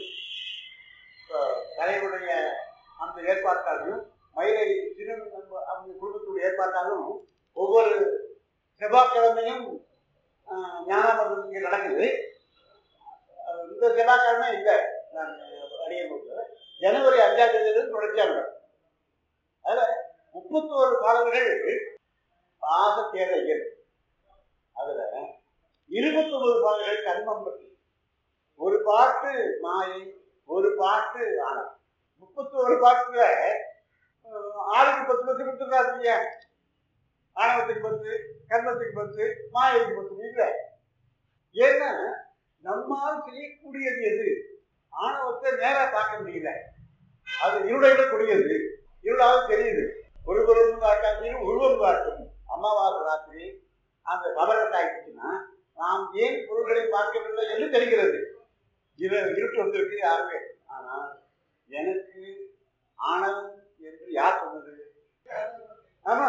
Speaker 1: தலைவருடைய அந்த ஏற்பாட்டாலும் மயிலை திரு அவங்க குடும்பத்துடைய ஏற்பாட்டாலும் ஒவ்வொரு செவ்வாய்க்கிழமையும் ஞானாமிர்தம் இங்கே நடக்குது. இந்த செவ்வாய்க்கிழமை இல்லை, நான் அடிய ஜனவரி 5ஆம் தேதியிலிருந்து தொடர்ச்சியாக நடக்கும். அதில் 31 பாடல்கள் பாதத்தியாதைகள். அதுல 29 பாடல்கள் கர்மம் பற்றி, ஒரு பாட்டு மாயை, ஒரு பாட்டு ஆணவம். 31 பாட்டுல ஆளுக்கு 10 கொடுத்துருக்காங்க. ஆணவத்துக்கு 10, கர்மத்துக்கு 10, மாயைக்கு 10 இல்லை. ஏன்னா நம்மால் செய்யக்கூடியது எது? ஆணவத்தை நேரா பார்க்க முடியல. அது இருளையிட கூடியது, இருளாவது தெரியுது. ஒரு பொருள் காட்டாது உருவம் காட்டும். அமாவாசை ராத்திரி அந்த கபரத்தை ஆயிடுச்சுன்னா நாம் ஏன் பொருள்களை பார்க்கவில்லை என்று தெரிகிறது. இருட்டு வந்திருக்கு யாருமே. ஆனால் எனக்கு ஆணவம் என்று யார் சொன்னது? ஆமா,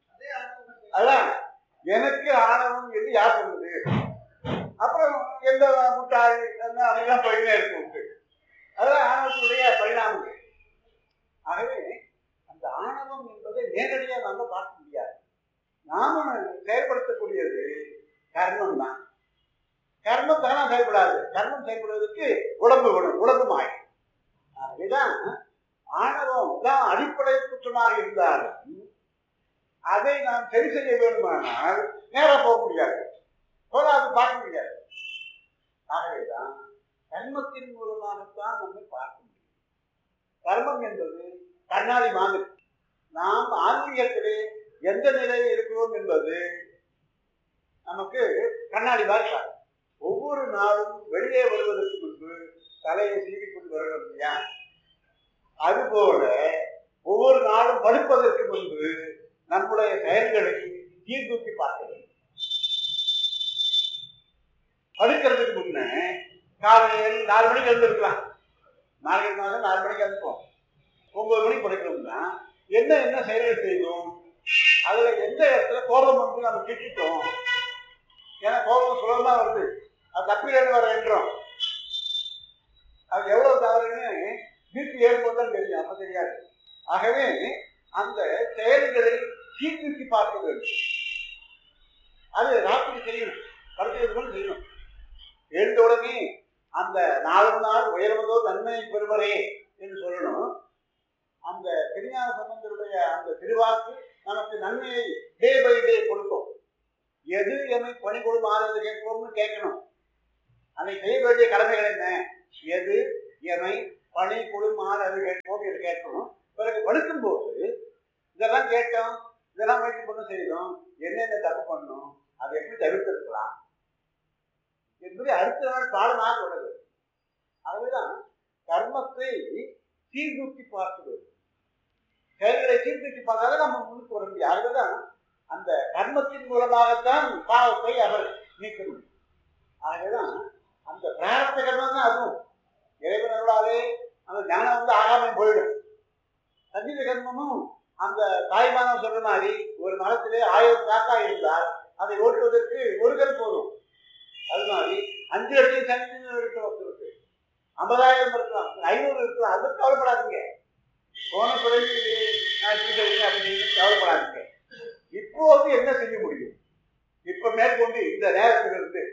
Speaker 1: அதான் எனக்கு ஆணவம் என்று யார் சொன்னது? அப்புறம் எந்த முட்டாள் அதெல்லாம் பயினா இருக்கு. அதெல்லாம் ஆணவத்துடைய பரிணாமங்கள். ஆகவே அந்த ஆணவம் என்பதை நேரடியாக நாம பார்க்க முடியாது. நாம செயல்படுத்தக்கூடியது கர்மம் தான். கர்மம் தானா செயல்படாது. கர்மம் செயல்படுவதற்கு உடம்பு வேணும், உடம்பு மாய். இதுதான் ஆணவம் தான் அடிப்படை குற்றமாக இருந்தாலும் அதை நாம் சரி செய்ய வேண்டுமானால் நேராக போக முடியாது, அது பார்க்க முடியாது. ஆகவேதான் கர்மத்தின் மூலமாகத்தான் நம்மை பார்க்க முடியும். கர்மம் என்பது கண்ணாடி மாதிரி. நாம் ஆன்மீகத்திலே எந்த நிலையில் இருக்கிறோம் என்பது நமக்கு கண்ணாடி மாதிரி. ஒவ்வொரு நாளும் வெளியே வருவதற்கு முன்பு தலையை சீவிக்கொண்டு வரணும் இல்லையா? அதுபோல ஒவ்வொரு நாளும் படுப்பதற்கு முன்பு நம்முடைய செயல்களை சீர்தூக்கி பார்க்க வேண்டும். படுக்கிறதுக்கு முன்ன காலையில் 4 மணிக்கு எழுந்திருக்கலாம். நாளைக்கு மாதம் 4 மணிக்கு எழுப்போம். 9 மணிக்கு படுக்கிறோம்னா என்ன செயல்கள் செய்வோம்? அதுல எந்த இடத்துல கோபம் வந்து நம்ம கிட்டிட்டோம். ஏன்னா கோபம் சுலபமா வருது, அது தப்பிலேன்னு வர என்றோம். அது எவ்வளவு தவறுன்னு வீட்டு ஏற்போது தான் தெரியும், அப்ப தெரியாது. ஆகவே அந்த செயல்களை சீர்தூக்கி பார்க்க வேண்டும். அது ராத்திரி செய்யணும், படுத்துவதற்கு செய்யணும். எழுந்தவுடனே அந்த 4 நாள் உயர்வதோ நன்மையை பெறுவரே என்று சொல்லணும். அந்த திருஞான சம்பந்தருடைய அந்த திருவாக்கு நமக்கு நன்மையை டே பை டே கொடுக்கும். எது எமை பணி கொடுமாறு கேட்போம்னு கேட்கணும். அதை செய்ய வேண்டிய கடமைகள் என்ன? எது எமை பனி குளிர் மாறு அது கேட்போம், இதை கேட்கணும். பிறகு படுக்கும்போது இதெல்லாம் கேட்டோம், இதெல்லாம் முயற்சி பண்ண செய்தோம், என்னென்ன தப்பு பண்ணணும், அதை எப்படி தவிர்த்திருக்கலாம் என்பதை அடுத்த நாள் பாடமாக தொடங்குது. ஆகவேதான் கர்மத்தை சீர்தூக்கி பார்க்கிறது. செயல்களை சீர்தூக்கி பார்த்தாலும் நம்ம முன்னுக்கு வர முடியும். ஆகவேதான் அந்த கர்மத்தின் மூலமாகத்தான் பாவத்தை அவர் நீக்க முடியும். ஆகவேதான் அந்த பிராரப்த கர்மம் தான் அதுவும் இறைவனர்களாலே அந்த ஞானம் வந்து ஆகாமல் போயிடும். சஞ்சீத கர்மமும் அந்த தாய்மானவன் சொல்ற மாதிரி ஒரு மரத்திலே 1000 காக்கா இருந்தால் அதை ஓட்டுவதற்கு ஒரு கல் போதும். அது மாதிரி 5 லட்சம் சஞ்சீதம் இருக்க ஒருத்தருக்கு 50,000 இருக்கலாம், 500 இருக்கலாம், அது கவலைப்படாதீங்க. போன பிறகு அப்படின்னு கவலைப்படாதீங்க. இப்போது என்ன செய்ய முடியும்? இப்ப மேற்கொண்டு இந்த நேரத்திலிருந்து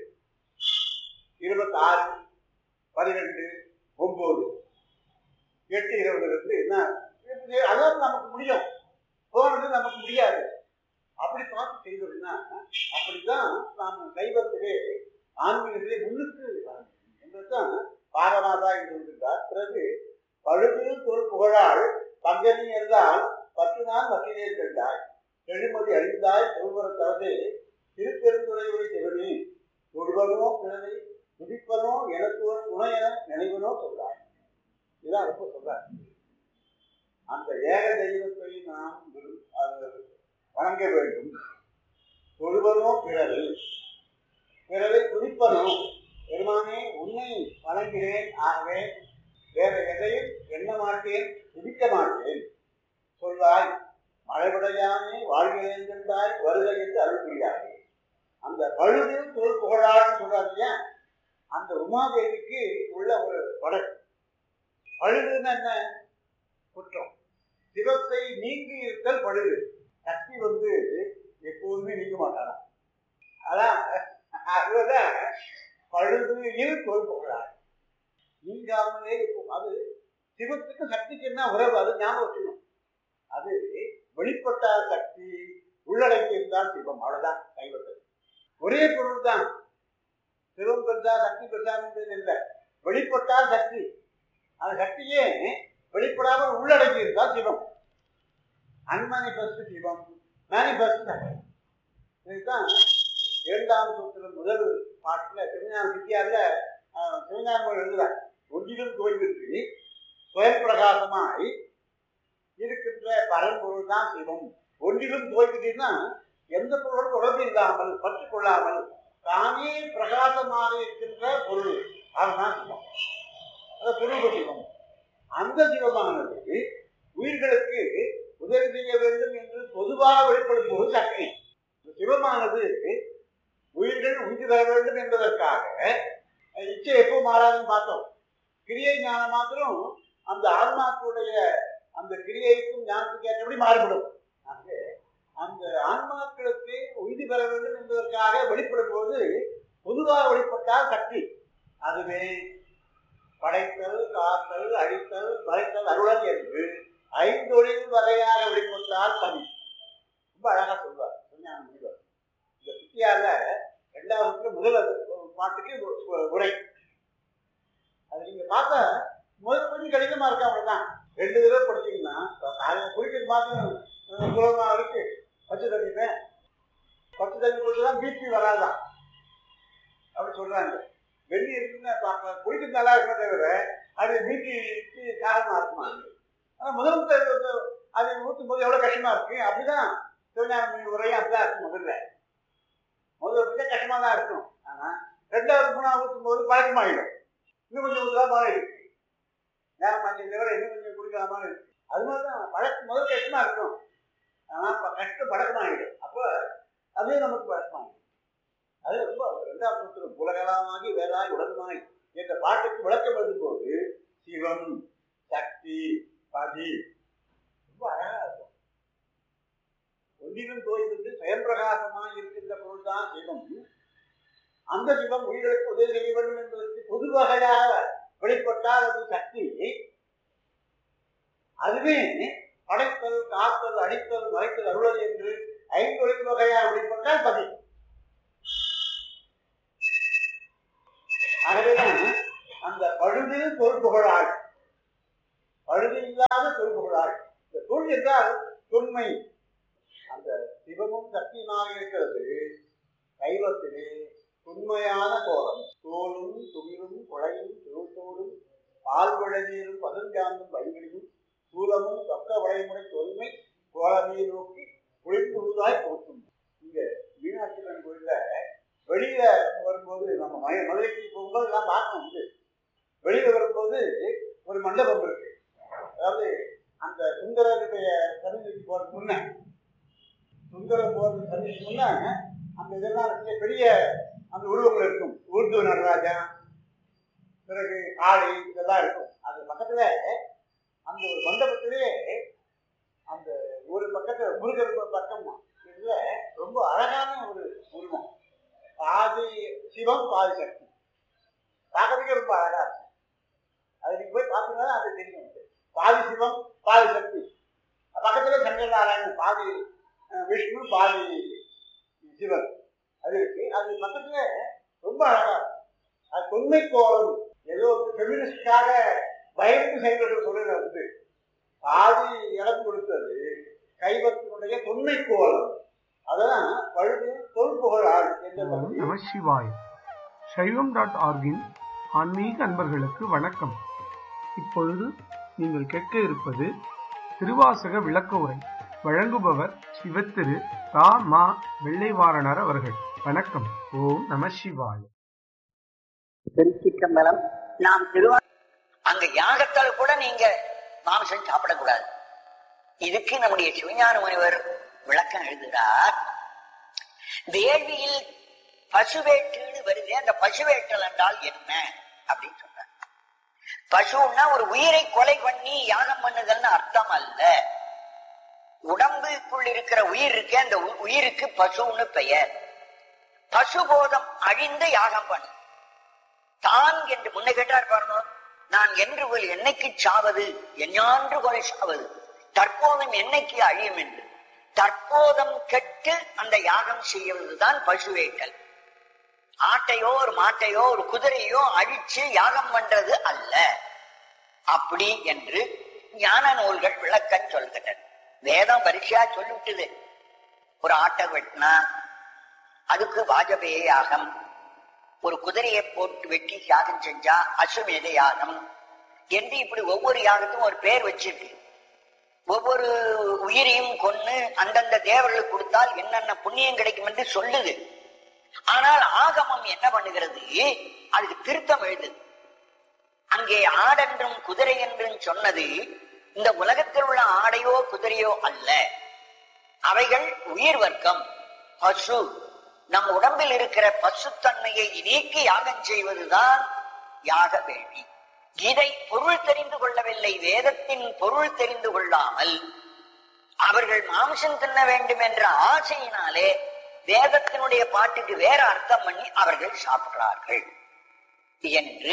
Speaker 1: 26, 12, 9, 8, 20 என்ன அதாவது நமக்கு முடியும், போனது நமக்கு முடியாது. அப்படி பார்த்து செய்தோம்னா அப்படித்தான் நாம் சைவத்திலே ஆன்மீகத்திலே முன்னுக்கு என்றுதான் பாரமாதா என்று சொல்கின்றார். பிறகு பழுதில் தொல் புகழால் பங்கனி என்றால் 10 நாள் மத்தியிலே கண்டாய் எழுமதி அறிந்தாய் சொல்வர தவறு திருப்பெருந்துறையுடைய சிவனி தொழுவனோ பிறனை துதிப்பனோ எனக்கு ஒரு துணை என நினைவனோ சொல்றார். இதான் ரொம்ப சொல்றார். அந்த ஏக தெய்வத்தை நாம் வணங்க வேண்டும். தொழுவனோ பிறரை துதிப்பனோ, பெருமானே உன்னை வணங்குகிறேன், ஆகவே வேற எதையும் எண்ண மாட்டேன், துதிக்க மாட்டேன் சொல்வாய், மழைபடையானே வாழ்கிறேன் என்றாய் வருகை என்று அருள் புரியாதே. அந்த பழுதில் தொல் புகழான்னு சொல்றாங்க. அந்த உமாதேவிக்கு உள்ள ஒரு படகு. பழுதுன்னு என்ன? குற்றம். சிவத்தை நீங்கி இருத்தல் பழுது. சக்தி வந்து எப்போதுமே நீங்க மாட்டாரா. அதான் அதுதான் பழுதில் தொல் புகழார். நீங்காமலே இருக்கும். அது சிவத்துக்கு சக்திக்கு என்ன உறவு? அது ஞாபகம் வச்சுக்கணும். அது வெளிப்பட்டால் சக்தி, உள்ளடக்கி இருந்தால் சிவம். அவ்வளவுதான் கைவிட்டது. ஒரே பொருள் தான். சிவம் பெற்றா சக்தி பெற்றான்னு இல்லை. வெளிப்பட்டால் சக்தி, அந்த சக்தியே வெளிப்படாமல் உள்ளடக்கி இருந்தால் சிவம். அன்மேனிஃபெஸ்ட் சிவம், மேனிஃபெஸ்ட் சக்தி. இதுதான் 2ஆம் சூத்திரம் முதல் பாட்டில் சிவஞான சித்தியார்ல சிவஞானம் எழுதுறார். ஒன்றிலும் தோய்வின்றி சுயம் பிரகாசமாய் இருக்கின்ற பரம்பொருள் தான் சிவம். ஒன்றிலும் தோய்விட்டீங்கன்னா எந்த பொருளோடு தொடர்பு இல்லாமல் பற்று கொள்ளாமல் தானே பிரகாசமாக இருக்கின்ற பொருள், அதுதான் சிவம். அது சுரூப சிவம். அந்த சிவமானது உயிர்களுக்கு உதவி செய்ய வேண்டும் என்று பொதுவாக வெளிப்படும் போது சக்தி. சிவமானது உயிர்கள் உயிர் பெற வேண்டும் என்பதற்காக இச்சை எப்போ மாறாதுன்னு பார்த்தோம். கிரியை ஞானம் மாத்திரம் அந்த ஆன்மாக்களுடைய அந்த கிரியைக்கும் ஞானத்துக்கு ஏற்றபடி மாறுபடும். அந்த ஆன்மாக்களுக்கு உறுதி பெற வேண்டும் என்பதற்காக வெளிப்படும் போது பொதுவாக வெளிப்பட்டால் சக்தி. அதுவே படைத்தல், காத்தல், அழித்தல், மறைத்தல், அருளல் என்று 5 வகையாக வெளிப்பட்டால் பதி. ரொம்ப அழகா சொல்வார் விஞ்ஞான முனிவர். இந்த சித்தியால 2வது முதல் பாட்டுக்கு உரை. அது நீங்க பார்த்தா முதல் கொஞ்சம் கடினமா இருக்கு. அவ்வளவுதான். 2 தடவை படிச்சீங்கன்னா குடிக்கிறது மாத்திரம் சுலபமா இருக்கு. பச்சை தண்ணி குடிச்சுதான் பிபி வராதான் அப்படி சொல்றாங்க. வெள்ளி இருக்குன்னு குடிக்கிறது நல்லா இருக்குமே தவிர அது பிபிக்கு காரணமா இருக்குமா? ஆனா முதல் அதை ஊற்றும் போது எவ்வளவு கஷ்டமா இருக்கு. அப்படிதான் சிவஞான உரையும் அப்படிதான் இருக்கு. முதல்ல கஷ்டமா தான் இருக்கும். ஆனா 2வது 3வது ஊற்றும் போது பழக்கமாயிடும். இன்னும் கொஞ்சம் ஊற்றலாமா இருக்கு. நேரம் மாற்றி தவிர இன்னும் கொஞ்சம் குடிக்கலாமா இருக்கு. அது மாதிரிதான் முதல் கஷ்டமா இருக்கும். ஆனா கஷ்டம் பழக்கமாகிடும். அப்போ அதே நமக்கு பழக்கமாகிடும். அது ரொம்ப 2ஆம் சூத்திரம் உலகலாமாகி வேறாய் உலகமாய் என்ற பாட்டுக்கு விளக்கம் எழுதும் போது சிவம், சக்தி, பதி ரொம்ப அழகா இருக்கும். ஒன்றிலும் தோய்விட்டு சுயம்பிரகாசமாக இருக்கின்ற பொருள் தான் சிவம். அந்த சிவம் உயிர்களுக்கு உதவி செய்ய வேண்டும் என்பதற்கு பொது வகையாக வெளிப்பட்டால் அது சக்தி. அதுவே படைத்தல், காத்தல், அடித்தல், மறைத்தல், அருளல் என்று 5 வகையாக வெளிப்பட்டால் பதி. ஆகவேதான் அந்த பழுதில் தொல் புகழாள் பழுதில்லாத தொல்புகழாள். இந்த தொல் என்றால் தொன்மை. அந்த சிவமும் சக்தியுமாக இருக்கிறது கைவத்திலே தொன்மையான கோலம். தோலும் துகிலும் குழையும் திருத்தோடும் பால்வழநீரும் பதஞ்சாந்தும் வழிகளிலும் சூலமும் பக்க வளைமுறை தொன்மை கோலமே நோக்கி குளிர்ந்துழுதாய் போற்றும். இங்க மீனாட்சி அம்மன் கோயில்ல வெளியில வரும்போது நம்ம மதுரைக்கு போகும்போது எல்லாம் பார்க்க உண்டு. வெளியில வரும்போது ஒரு மண்டபம் இருக்கு. அதாவது அந்த சுந்தரருடைய சன்னிதிக்கு போறதுக்கு முன்ன, சுந்தரம் போறதுக்கு சன்னிதிக்கு முன்ன அந்த இதெல்லாம் பெரிய அந்த உருவங்கள் இருக்கும். ஊர்து நடராஜா, பிறகு காளி, இதெல்லாம் இருக்கும். அது பக்கத்துல அந்த ஒரு மண்டபத்திலே அந்த ஒரு பக்கத்துல முருகர் பக்கம் இதுல ரொம்ப அழகான ஒரு உருவம். பாதி சிவம் பாதி சக்தி. பார்க்கறதுக்கே ரொம்ப அழகா இருக்கும். அது நீங்க போய் பார்த்தீங்கன்னா அது தெரியும். பாதி சிவம் பாதி சக்தி. பக்கத்துல சங்கர நாராயணன் பாதி விஷ்ணு பாதி சிவன் அது இருக்கு. அது பக்கத்துல ரொம்ப அழகா இருக்கும். அது தொன்மை கோலம். ஏதோ வந்து ஃபெமினிஸ்டாக பயந்து செயல்கள் சொல்றது வந்து பாதி இடம் கொடுத்தது கைவத்தினுடைய தொன்மை கோலம். அதான் பழுது தொல்புகழாள் என்ற.
Speaker 2: நமசிவாய். சைவம்.org-இன் ஆன்மீக அன்பர்களுக்கு வணக்கம். இப்பொழுது நீங்கள் கேட்க இருப்பது திருவாசக விளக்க உரை. வழங்குபவர் சிவத்திரு ரா. மா. வெள்ளைவாரணர் அவர்கள். வணக்கம். ஓம் நமசிவாய்.
Speaker 3: திருச்சிற்றம்பலம். நாம் அங்க யாகத்தால் கூட நீங்க மாம்சம் சாப்பிடக்கூடாது. இதுக்கு நம்முடைய சிவஞான முனிவர் விளக்கம் எழுதுகிறார். வேள்வியில் பசுவேட்டுன்னு வருது. அந்த பசுவேட்டல் என்றால் என்ன அப்படின்னு சொல்றார். பசுன்னா ஒரு உயிரை கொலை பண்ணி யாகம் பண்ணுதல்னு அர்த்தம் அல்ல. உடம்புக்குள் இருக்கிற உயிர் இருக்கு, அந்த உயிருக்கு பசுன்னு பெயர். பசுபோதம் அழிந்து யாகம் பண்ணு. தான் என்று முன்ன கேட்டார் பாருங்க. நான் என்று என்னைக்கு சாவது, எஞ்ஞான்று கொலை சாவது, தற்போதும் என்னைக்கு அழியும் என்று. தற்போதம் கெட்டு அந்த யாகம் செய்வதுதான் பசுவேட்டல். ஆட்டையோ ஒரு மாட்டையோ ஒரு குதிரையோ அழிச்சு யாகம் பண்றது அல்ல. அப்படி என்று ஞான நூல்கள் விளக்க சொல்கின்றன. வேதம் வரிசையா சொல்லிவிட்டுது. ஒரு ஆட்டை வெட்டினா அதுக்கு வாஜபேய யாகம், ஒரு குதிரையை போட்டு வெட்டி யாகம் செஞ்சா அசுமேத யாகம் என்று இப்படி ஒவ்வொரு யாகத்தும் ஒரு பேர் வச்சிருக்கு. ஒவ்வொரு உயிரையும் கொன்னு அந்தந்த தேவர்களுக்கு கொடுத்தால் என்னென்ன புண்ணியம் கிடைக்கும் என்று சொல்லுது. ஆனால் ஆகமம் என்ன பண்ணுகிறது? அதுக்கு திருத்தம் எழுது. அங்கே ஆடென்றும் குதிரை என்றும் சொன்னது இந்த உலகத்தில் உள்ள ஆடையோ குதிரையோ அல்ல. அவைகள் உயிர் வர்க்கம், பசு. நம் உடம்பில் இருக்கிற பசுத்தன்மையை நீக்கி யாகம் செய்வதுதான் யாக வேள்வி. இதை பொருள் தெரிந்து கொள்ளவில்லை. வேதத்தின் பொருள் தெரிந்து கொள்ளாமல் அவர்கள் மாம்சம் தின்ன வேண்டும் என்ற ஆசையினாலே வேதத்தினுடைய பாட்டுக்கு வேற அர்த்தம் பண்ணி அவர்கள் சாப்பிடுறார்கள் என்று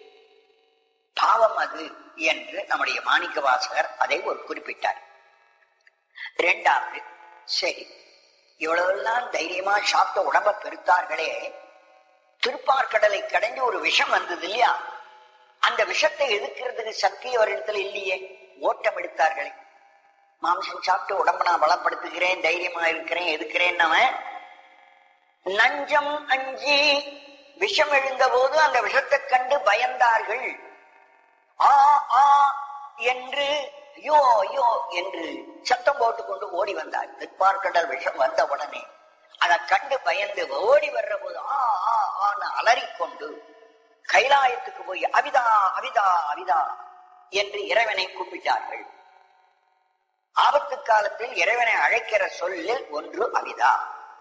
Speaker 3: பாவம் அது என்று நம்முடைய மாணிக்க வாசகர் அதை ஒரு குறிப்பிட்டார். இரண்டாவது, சரி இவ்வளவெல்லாம் தைரியமா சாப்பிட்ட உடம்ப பெருத்தார்களே, திருப்பார்கடலை கடைஞ்சு ஒரு விஷம் வந்தது இல்லையா? அந்த விஷத்தை எதிர்க்கிறதுக்கு சக்தி அவரிடத்துல இல்லையே. ஓட்டம் எடுத்தார்களே. மாம்சம் சாப்பிட்டு உடம்ப நான் பலப்படுத்துகிறேன், தைரியமா இருக்கிறேன், எதுக்கிறேன். அவன் நஞ்சம் அஞ்சி விஷம் எழுந்த போது அந்த விஷத்தை கண்டு பயந்தார்கள். ஆ ஆ என்று ஐயோ ஐயோ என்று சத்தம் போட்டுக்கொண்டு ஓடி வந்தார். திருப்பார்கடல் விஷம் வந்த உடனே அதை கண்டு பயந்து ஓடி வர்ற போது ஆ ஆ ஆன்னு அலறிக்கொண்டு கைலாயத்துக்கு போய் அவிதா அவிதா அவிதா என்று இறைவனை கூப்பிட்டார்கள். ஆபத்து காலத்தில் இறைவனை அழைக்கிற சொல்லில் ஒன்று அவிதா.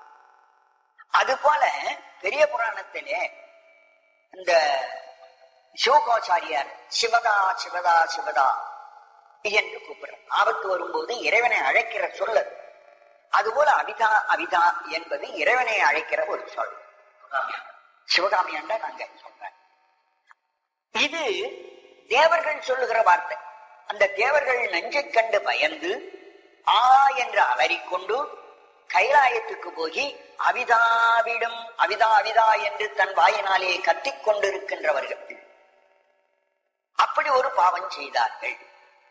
Speaker 3: அதுபோல பெரிய புராணத்திலே இந்த சிவகோச்சாரியார் சிவதா சிவதா சிவதா என்று கூப்பிடுறார். ஆபத்து வரும்போது இறைவனை அழைக்கிற சொல். அதுபோல அவிதா அவிதா என்பது இறைவனை அழைக்கிற ஒரு சொல். சிவகாமி அண்டா நாங்க சொல்றேன். இது தேவர்கள் சொல்லுகிற வார்த்தை. அந்த தேவர்கள் நஞ்சை கண்டு பயந்து ஆ என்று அலறிக்கொண்டு கைலாயத்துக்கு போய் அவிதாவிடம் அவிதா அவிதா என்று தன் வாயினாலே கத்திக் கொண்டிருக்கின்றவர்கள் அப்படி ஒரு பாவம் செய்தார்கள்.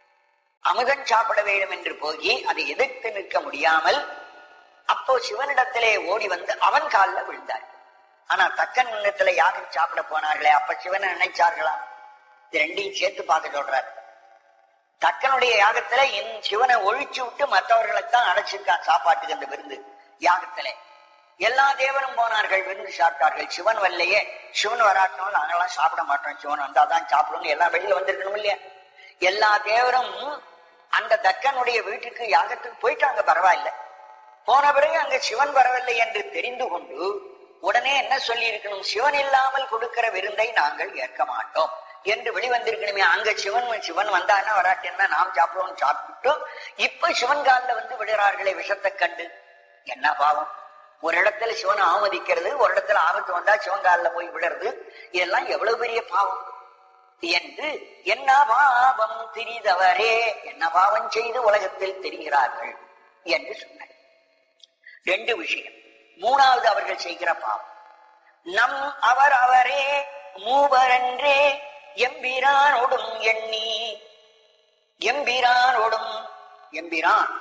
Speaker 3: அமுதன் சாப்பிட வேண்டும் என்று போய் அதை எதிர்த்து நிற்க முடியாமல் அப்போ சிவனிடத்திலே ஓடி வந்து அவன் காலில் விழுந்தார். ஆனா தக்கன் இடத்துல யாரும் சாப்பிட போனார்களே, அப்ப சிவனை நினைச்சார்களா? இது ரெண்டையும் சேர்த்து பார்க்க சொல்றார். தக்கனுடைய யாகத்துல என் சிவனை ஒழிச்சு விட்டு மற்றவர்களைத்தான் அடைச்சிருக்கான் சாப்பாட்டுக்கு. அந்த விருந்து யாகத்துல எல்லா தேவரும் போனார்கள், விருந்து சாப்பிட்டார்கள். சிவன் வரலையே, சிவன் வராட்டோம் நாங்கெல்லாம் சாப்பிட மாட்டோம், சிவன் வந்தாதான் சாப்பிடணும், எல்லாம் வெளியில வந்திருக்கணும் இல்லையா? எல்லா தேவரும் அந்த தக்கனுடைய வீட்டுக்கு யாகத்துக்கு போயிட்டாங்க, பரவாயில்ல. போன பிறகு அங்க சிவன் வரவில்லை என்று தெரிந்து கொண்டு உடனே என்ன சொல்லி இருக்கணும்? சிவன் இல்லாமல் கொடுக்கிற விருந்தை நாங்கள் ஏற்க மாட்டோம் என்று வெளிவந்திருக்கணுமே. அங்க சிவன் வந்தான்னா வராட்டேன்னா நாம் சாப்பிடுவோம். சாப்பிட்டு இப்ப சிவன் காலில் வந்து விடுறார்களே விஷத்தை கண்டு. என்ன பாவம்! ஒரு இடத்துல சிவனை ஆமதிக்கிறது, ஒரு இடத்துல ஆபத்து வந்தா சிவன் காலில் போய் விடுறது, இதெல்லாம் எவ்வளவு பெரிய பாவம் என்று என்ன பாவம் திரிதவரே, என்ன பாவம் செய்து உலகத்தில் தெரிகிறார்கள் என்று சொன்னார். ரெண்டு விஷயம். மூணாவது அவர்கள் செய்கிற பாவம், நம் அவர் அவரே மூவரன்றே எம்பிரானோடும் எண்ணி. எம்பிரானோடும், எம்பிரான்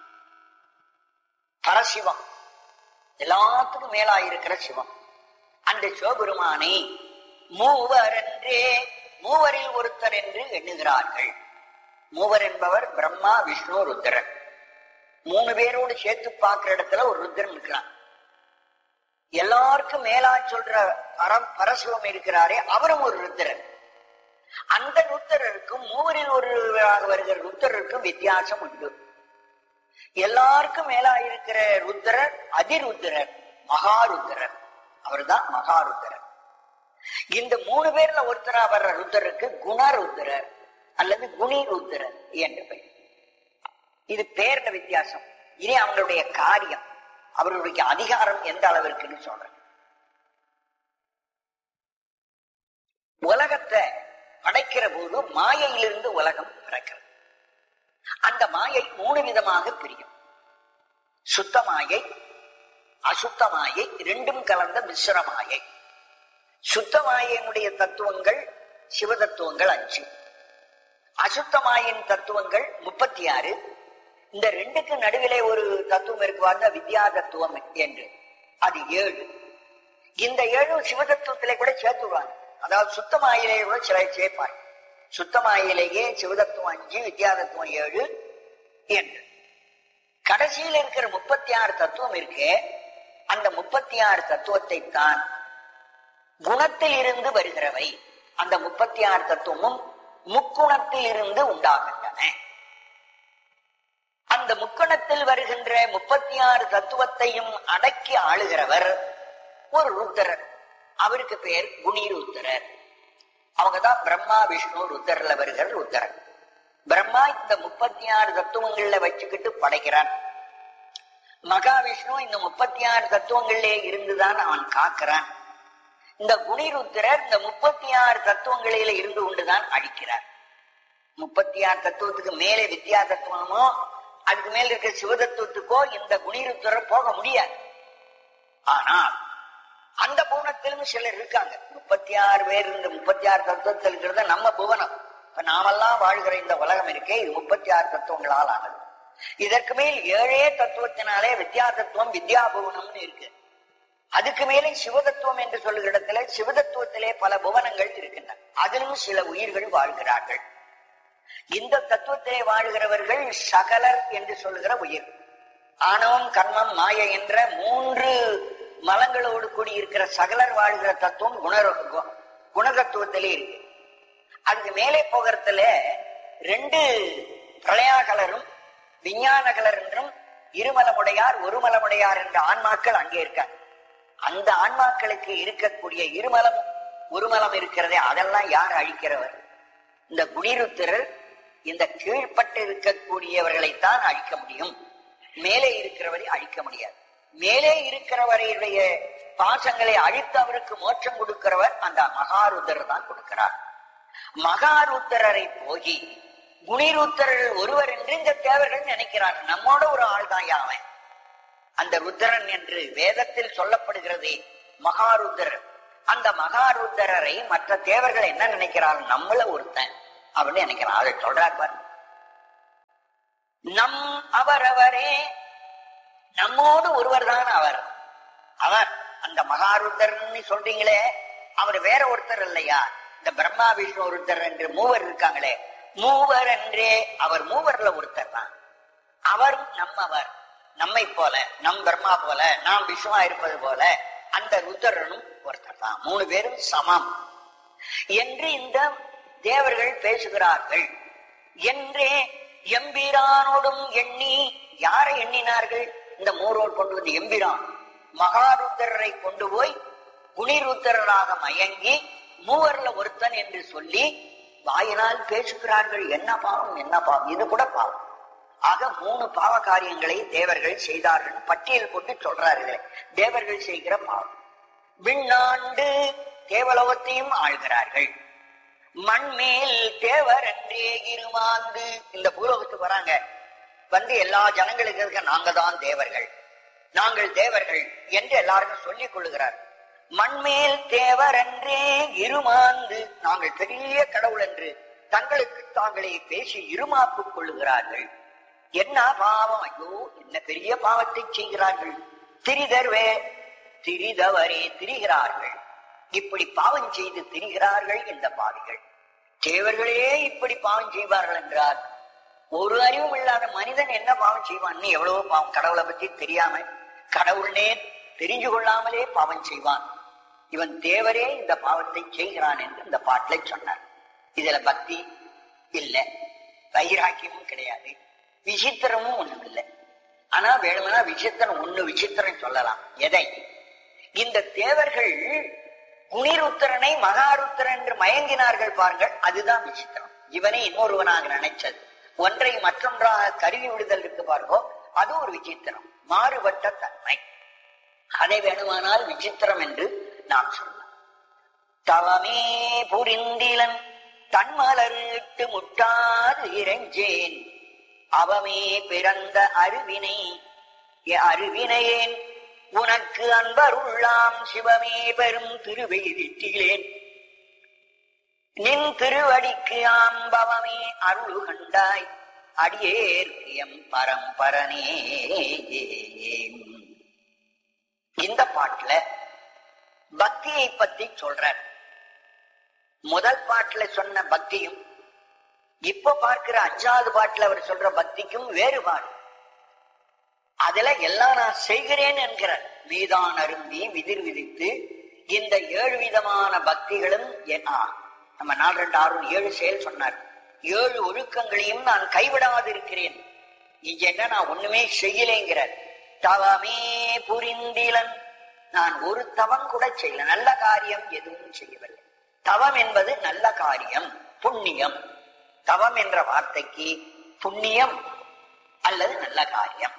Speaker 3: பரசிவம், எல்லாத்துக்கும் மேலாயிருக்கிற சிவம். அந்த சிவபெருமானை மூவரன்றே, மூவரில் ஒருத்தர் என்று எண்ணுகிறார்கள். மூவர் என்பவர் பிரம்மா, விஷ்ணு, ருத்ரன். மூணு பேரோடு சேர்த்து பார்க்கிற இடத்துல ஒரு ருத்ரன் இருக்கிறான். எல்லாருக்கும் மேலா சொல்ற பரசிவம் இருக்கிறாரே, அவரும் ஒரு ருத்ரன். அந்த ருத்ரருக்கும் மூவரில் ஒருவராக வருகிற ருத்ரருக்கும் வித்தியாசம் உண்டு. எல்லாருக்கும் மேலா இருக்கிற ருத்ரர் அதிருத்ரர், மகாருத்ரர். அவர்தான் மகாருத்ரர். இந்த மூணு பேர்ல ஒருத்தரா வர்ற ருத்ரருக்கு குணருத்ரர் அல்லது குணி ருத்ரர் என்று பெயர். இது பேர்ல வித்தியாசம். இனி அவங்களுடைய காரியம், அவர்களுடைய அதிகாரம் எந்த அளவிற்குன்னு சொல்றேன். உலகத்தை படைக்கிற போது மாயையிலிருந்து உலகம் பிறக்கிறது. அந்த மாயை மூணு விதமாக பிரியும். சுத்த மாயை, அசுத்த மாயை, ரெண்டும் கலந்த மிஸ்ர மாயை. சுத்த மாயினுடைய தத்துவங்கள் சிவ தத்துவங்கள் 5, அசுத்த மாயின் தத்துவங்கள் 36. இந்த ரெண்டுக்கு நடுவிலே ஒரு தத்துவம் இருக்குவாங்க, வித்யா தத்துவம் என்று, அது 7. இந்த 7 சிவ தத்துவத்திலே கூட சேர்த்துடுவாங்க. அதாவது சுத்த மாயிலே கூட சில சேர்ப்பாங்க. சுத்த மாயிலேயே சிவதத்துவம் 5, வித்யா தத்துவம் 7 என்று. கடைசியில் இருக்கிற 36 தத்துவம் இருக்கே, அந்த 36 தத்துவத்தை தான் குணத்தில் இருந்து வருகிறவை. அந்த 36 தத்துவமும் முக்குணத்தில் இருந்து உண்டாகின்றன. அந்த முக்கணத்தில் வருகின்ற 36 தத்துவத்தையும் அடக்கி ஆளுகிறவர் ஒரு ருத்ரர். அவருக்கு பெயர் குணிருத்ரர். அவங்கதான் பிரம்மா, விஷ்ணு, ருத்ரர்ல வருகிற ருத்ரர். பிரம்மா இந்த 36 தத்துவங்கள்ல வச்சுக்கிட்டு படைக்கிறான். மகாவிஷ்ணு இந்த 36 தத்துவங்களிலே இருந்துதான் அவன் காக்கிறான். இந்த குணிருத்திரர் இந்த 36 தத்துவங்களில இருந்து கொண்டுதான் அழிக்கிறார். 36 தத்துவத்துக்கு மேலே வித்யா தத்துவமோ அதுக்கு மேல இருக்கிற சிவதத்துவத்துக்கோ இந்த குணிருத்திரர் போக முடியாது. ஆனால் அந்த புவனத்திலும் சிலர் இருக்காங்க. 36 பேர் இந்த 36 தத்துவத்தில் இருக்கிறத நம்ம புவனம். இப்ப நாமெல்லாம் வாழ்கிற இந்த உலகம் இருக்கே, இது 36 தத்துவங்களால் ஆனது. இதற்கு மேல் 7 தத்துவத்தினாலே வித்யா தத்துவம் வித்யா புவனம்னு இருக்கு. அதுக்கு மேலே சிவதத்துவம் என்று சொல்லுகிற இடத்துல சிவதத்துவத்திலே பல புவனங்கள் இருக்கின்றன. அதிலும் சில உயிர்கள் வாழ்கிறார்கள். இந்த தத்துவத்திலே வாழ்கிறவர்கள் சகலர் என்று சொல்லுகிற உயிர். ஆணவம், கர்மம், மாயை என்ற 3 மலங்களோடு கூடி இருக்கிற சகலர் வாழ்கிற தத்துவம் குணதத்துவத்திலே இருக்கு. அதுக்கு மேலே போகிறதுல 2 பிரளயாகலரும் விஞ்ஞானகலர் என்றும் இருமலமுடையார் ஒருமலமுடையார் என்ற ஆன்மாக்கள் அங்கே இருக்காங்க. அந்த ஆன்மாக்களுக்கு இருக்கக்கூடிய இருமலம் ஒருமலம் இருக்கிறதே, அதெல்லாம் யார் அழிக்கிறவர்? இந்த குணிருத்திரர் இந்த கீழ்பட்டு இருக்கக்கூடியவர்களைத்தான் அழிக்க முடியும். மேலே இருக்கிறவரை அழிக்க முடியாது. மேலே இருக்கிறவரையுடைய பாசங்களை அழித்து அவருக்கு மோட்சம் கொடுக்கிறவர் அந்த மகாருத்தர் தான் கொடுக்கிறார். மகாருத்தரரை போய் குணிருத்தரர்கள் ஒருவர் என்று இந்த தேவர்கள் நினைக்கிறார். நம்மோட ஒரு ஆள் தான் யாவன் அந்த ருத்ரன் என்று வேதத்தில் சொல்லப்படுகிறதே மகாருத்ரர். அந்த மகாருத்ரரை மற்ற தேவர்கள் என்ன நினைக்கிறார்? நம்மள ஒருத்தன் அப்படின்னு நினைக்கிறான். அதை சொல்றார் பாரு. நம் அவரவரே, நம்மோடு ஒருவர் தான் அவர். அவர் அந்த மகாருத்தர்ன்னு சொல்றீங்களே, அவர் வேற ஒருத்தர் இல்லையா? இந்த பிரம்மா விஷ்ணு ஒருத்தர் என்று மூவர் இருக்காங்களே, மூவர் என்றே அவர் மூவர்ல ஒருத்தர் தான். அவரும் நம்மவர், நம்மை போல, நம் பிரம்மா போல, நாம் விஷ்ணுவா இருப்பது போல அந்த ருத்ரனும் ஒருத்தர் தான். 3 பேரும் சமம் என்று இந்த தேவர்கள் பேசுகிறார்கள் என்றே எம்பிரானோடும் எண்ணி. யாரை எண்ணினார்கள்? இந்த மூரோர் கொண்டு வந்து எம்பிரான் மகாருத்தரை கொண்டு போய் குணிருத்தராக மயங்கி மூவர்ல ஒருத்தன் என்று சொல்லி வாயினால் பேசுகிறார்கள். என்ன பாவம், என்ன பாவம், இது கூட பாவம். ஆக 3 பாவ காரியங்களை தேவர்கள் செய்தார்கள். பட்டியல் கொண்டு சொல்றார்கள் தேவர்கள் செய்கிற பாவம். விண்ணாண்டு தேவலோகத்தையும் ஆள்கிறார்கள். மண்மேல் தேவர் என்றே இருமாந்து. இந்த பூலோகத்துக்கு வராங்க, வந்து எல்லா ஜனங்களுக்கு நாங்க தான் தேவர்கள், நாங்கள் தேவர்கள் என்று எல்லாருக்கும் சொல்லிக் கொள்ளுகிறார். மண்மேல் தேவர் என்றே இருமாந்து, நாங்கள் பெரிய கடவுள் என்று தங்களுக்கு தாங்களே பேசி இருமாப்புக் கொள்ளுகிறார்கள். என்ன பாவம், ஐயோ என்ன பெரிய பாவத்தை செய்கிறார்கள். திரிதர்வே திரிதவரே திரிகிறார்கள். இப்படி பாவம் செய்து திரிகிறார்கள் இந்த பாவிகள். தேவர்களே இப்படி பாவம் செய்வார்கள் என்றால் ஒரு அறிவும் இல்லாத மனிதன் என்ன பாவம் செய்வான்? எவ்வளவு பாவம், கடவுளை பத்தி தெரியாம, கடவுளே தெரிஞ்சு கொள்ளாமலே பாவம் செய்வான். இவன் தேவரே இந்த பாவத்தை செய்கிறான் என்று இந்த பாட்டில சொன்னார். இதுல பக்தி இல்ல, வைராக்கியமும் கிடையாது, விசித்திரமும் ஒண்ணும் இல்லை. ஆனா வேணும்னா விசித்திரம் ஒண்ணு விசித்திரம் சொல்லலாம். எதை? இந்த தேவர்கள் குணிருத்தரனை மகாருத்தரன் என்று மயங்கினார்கள் பாருங்கள், அதுதான் விசித்திரம். இவனை இன்னொருவனாக நினைச்சது, ஒன்றை மற்றொன்றாக கருவி விடுதல் இருக்கு பாருங்கோ, அது ஒரு விசித்திரம், மாறுபட்ட தன்மை. அதை வேணுமானால் விசித்திரம் என்று நாம் சொல்லலாம். தவமே புரிந்திலன் தன்மலர்ட்டு முட்டாது இறைஞ்சேன், அவமே பிறந்த அருவினை அருவினையேன், உனக்கு அன்பருள்ளாம் சிவமே பெரும் திருவெய்திட்டிலேன், நின் திருவடிக்கு ஆம்பவமே அருள் கண்டாய், அடியேற்கியம் பரம்பரனே. இந்த பாட்டுல பக்தியை பத்தி சொல்றார். முதல் பாட்டுல சொன்ன பக்தியும் இப்ப பார்க்கிற 5வது பாட்டுல அவர் சொல்ற பக்திக்கும் வேறுபாடு. அதுல எல்லாம் நான் செய்கிறேன் என்கிறார். மீதான் அரும்பி விதிர் விதித்து இந்த 7 விதமான பக்திகளும் நம்ம 4, 2, 6, 7 செயல் சொன்னார். 7 ஒழுக்கங்களையும் நான் கைவிடாது இருக்கிறேன். இங்க என்ன, நான் ஒண்ணுமே செய்யலைங்கிறார். தவமே புரிந்திலன், நான் ஒரு தவம் கூட செய்யல, நல்ல காரியம் எதுவும் செய்யவில்லை. தவம் என்பது நல்ல காரியம், புண்ணியம். தவம் என்ற வார்த்தைக்கு புண்ணியம் அல்லது நல்ல காரியம்.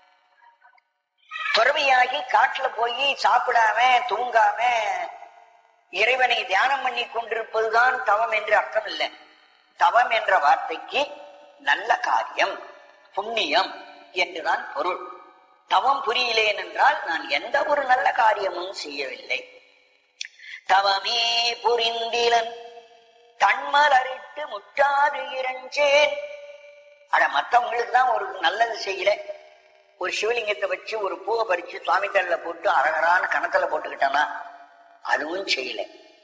Speaker 3: துறவியாகி காட்டுல போய் சாப்பிடாம தூங்காம இறைவனை தியானம் பண்ணி கொண்டிருப்பதுதான் தவம் என்று அர்த்தம் இல்லை. தவம் என்ற வார்த்தைக்கு நல்ல காரியம், புண்ணியம் என்றுதான் பொருள். தவம் புரியலேன் என்றால் நான் எந்த ஒரு நல்ல காரியமும் செய்யவில்லை. தவமே புரிந்திலன் தன்மலரிட்டு முட்டாது இறைஞ்சேன். அட, மற்றவங்களுக்கு தான் ஒரு நல்லது செய்யல, ஒரு சிவலிங்கத்தை வச்சு ஒரு பூவை பறிச்சு சுவாமி தலையில போட்டு அரகரான கணத்துல போட்டுக்கிட்டானா அதுவும் செய்யல.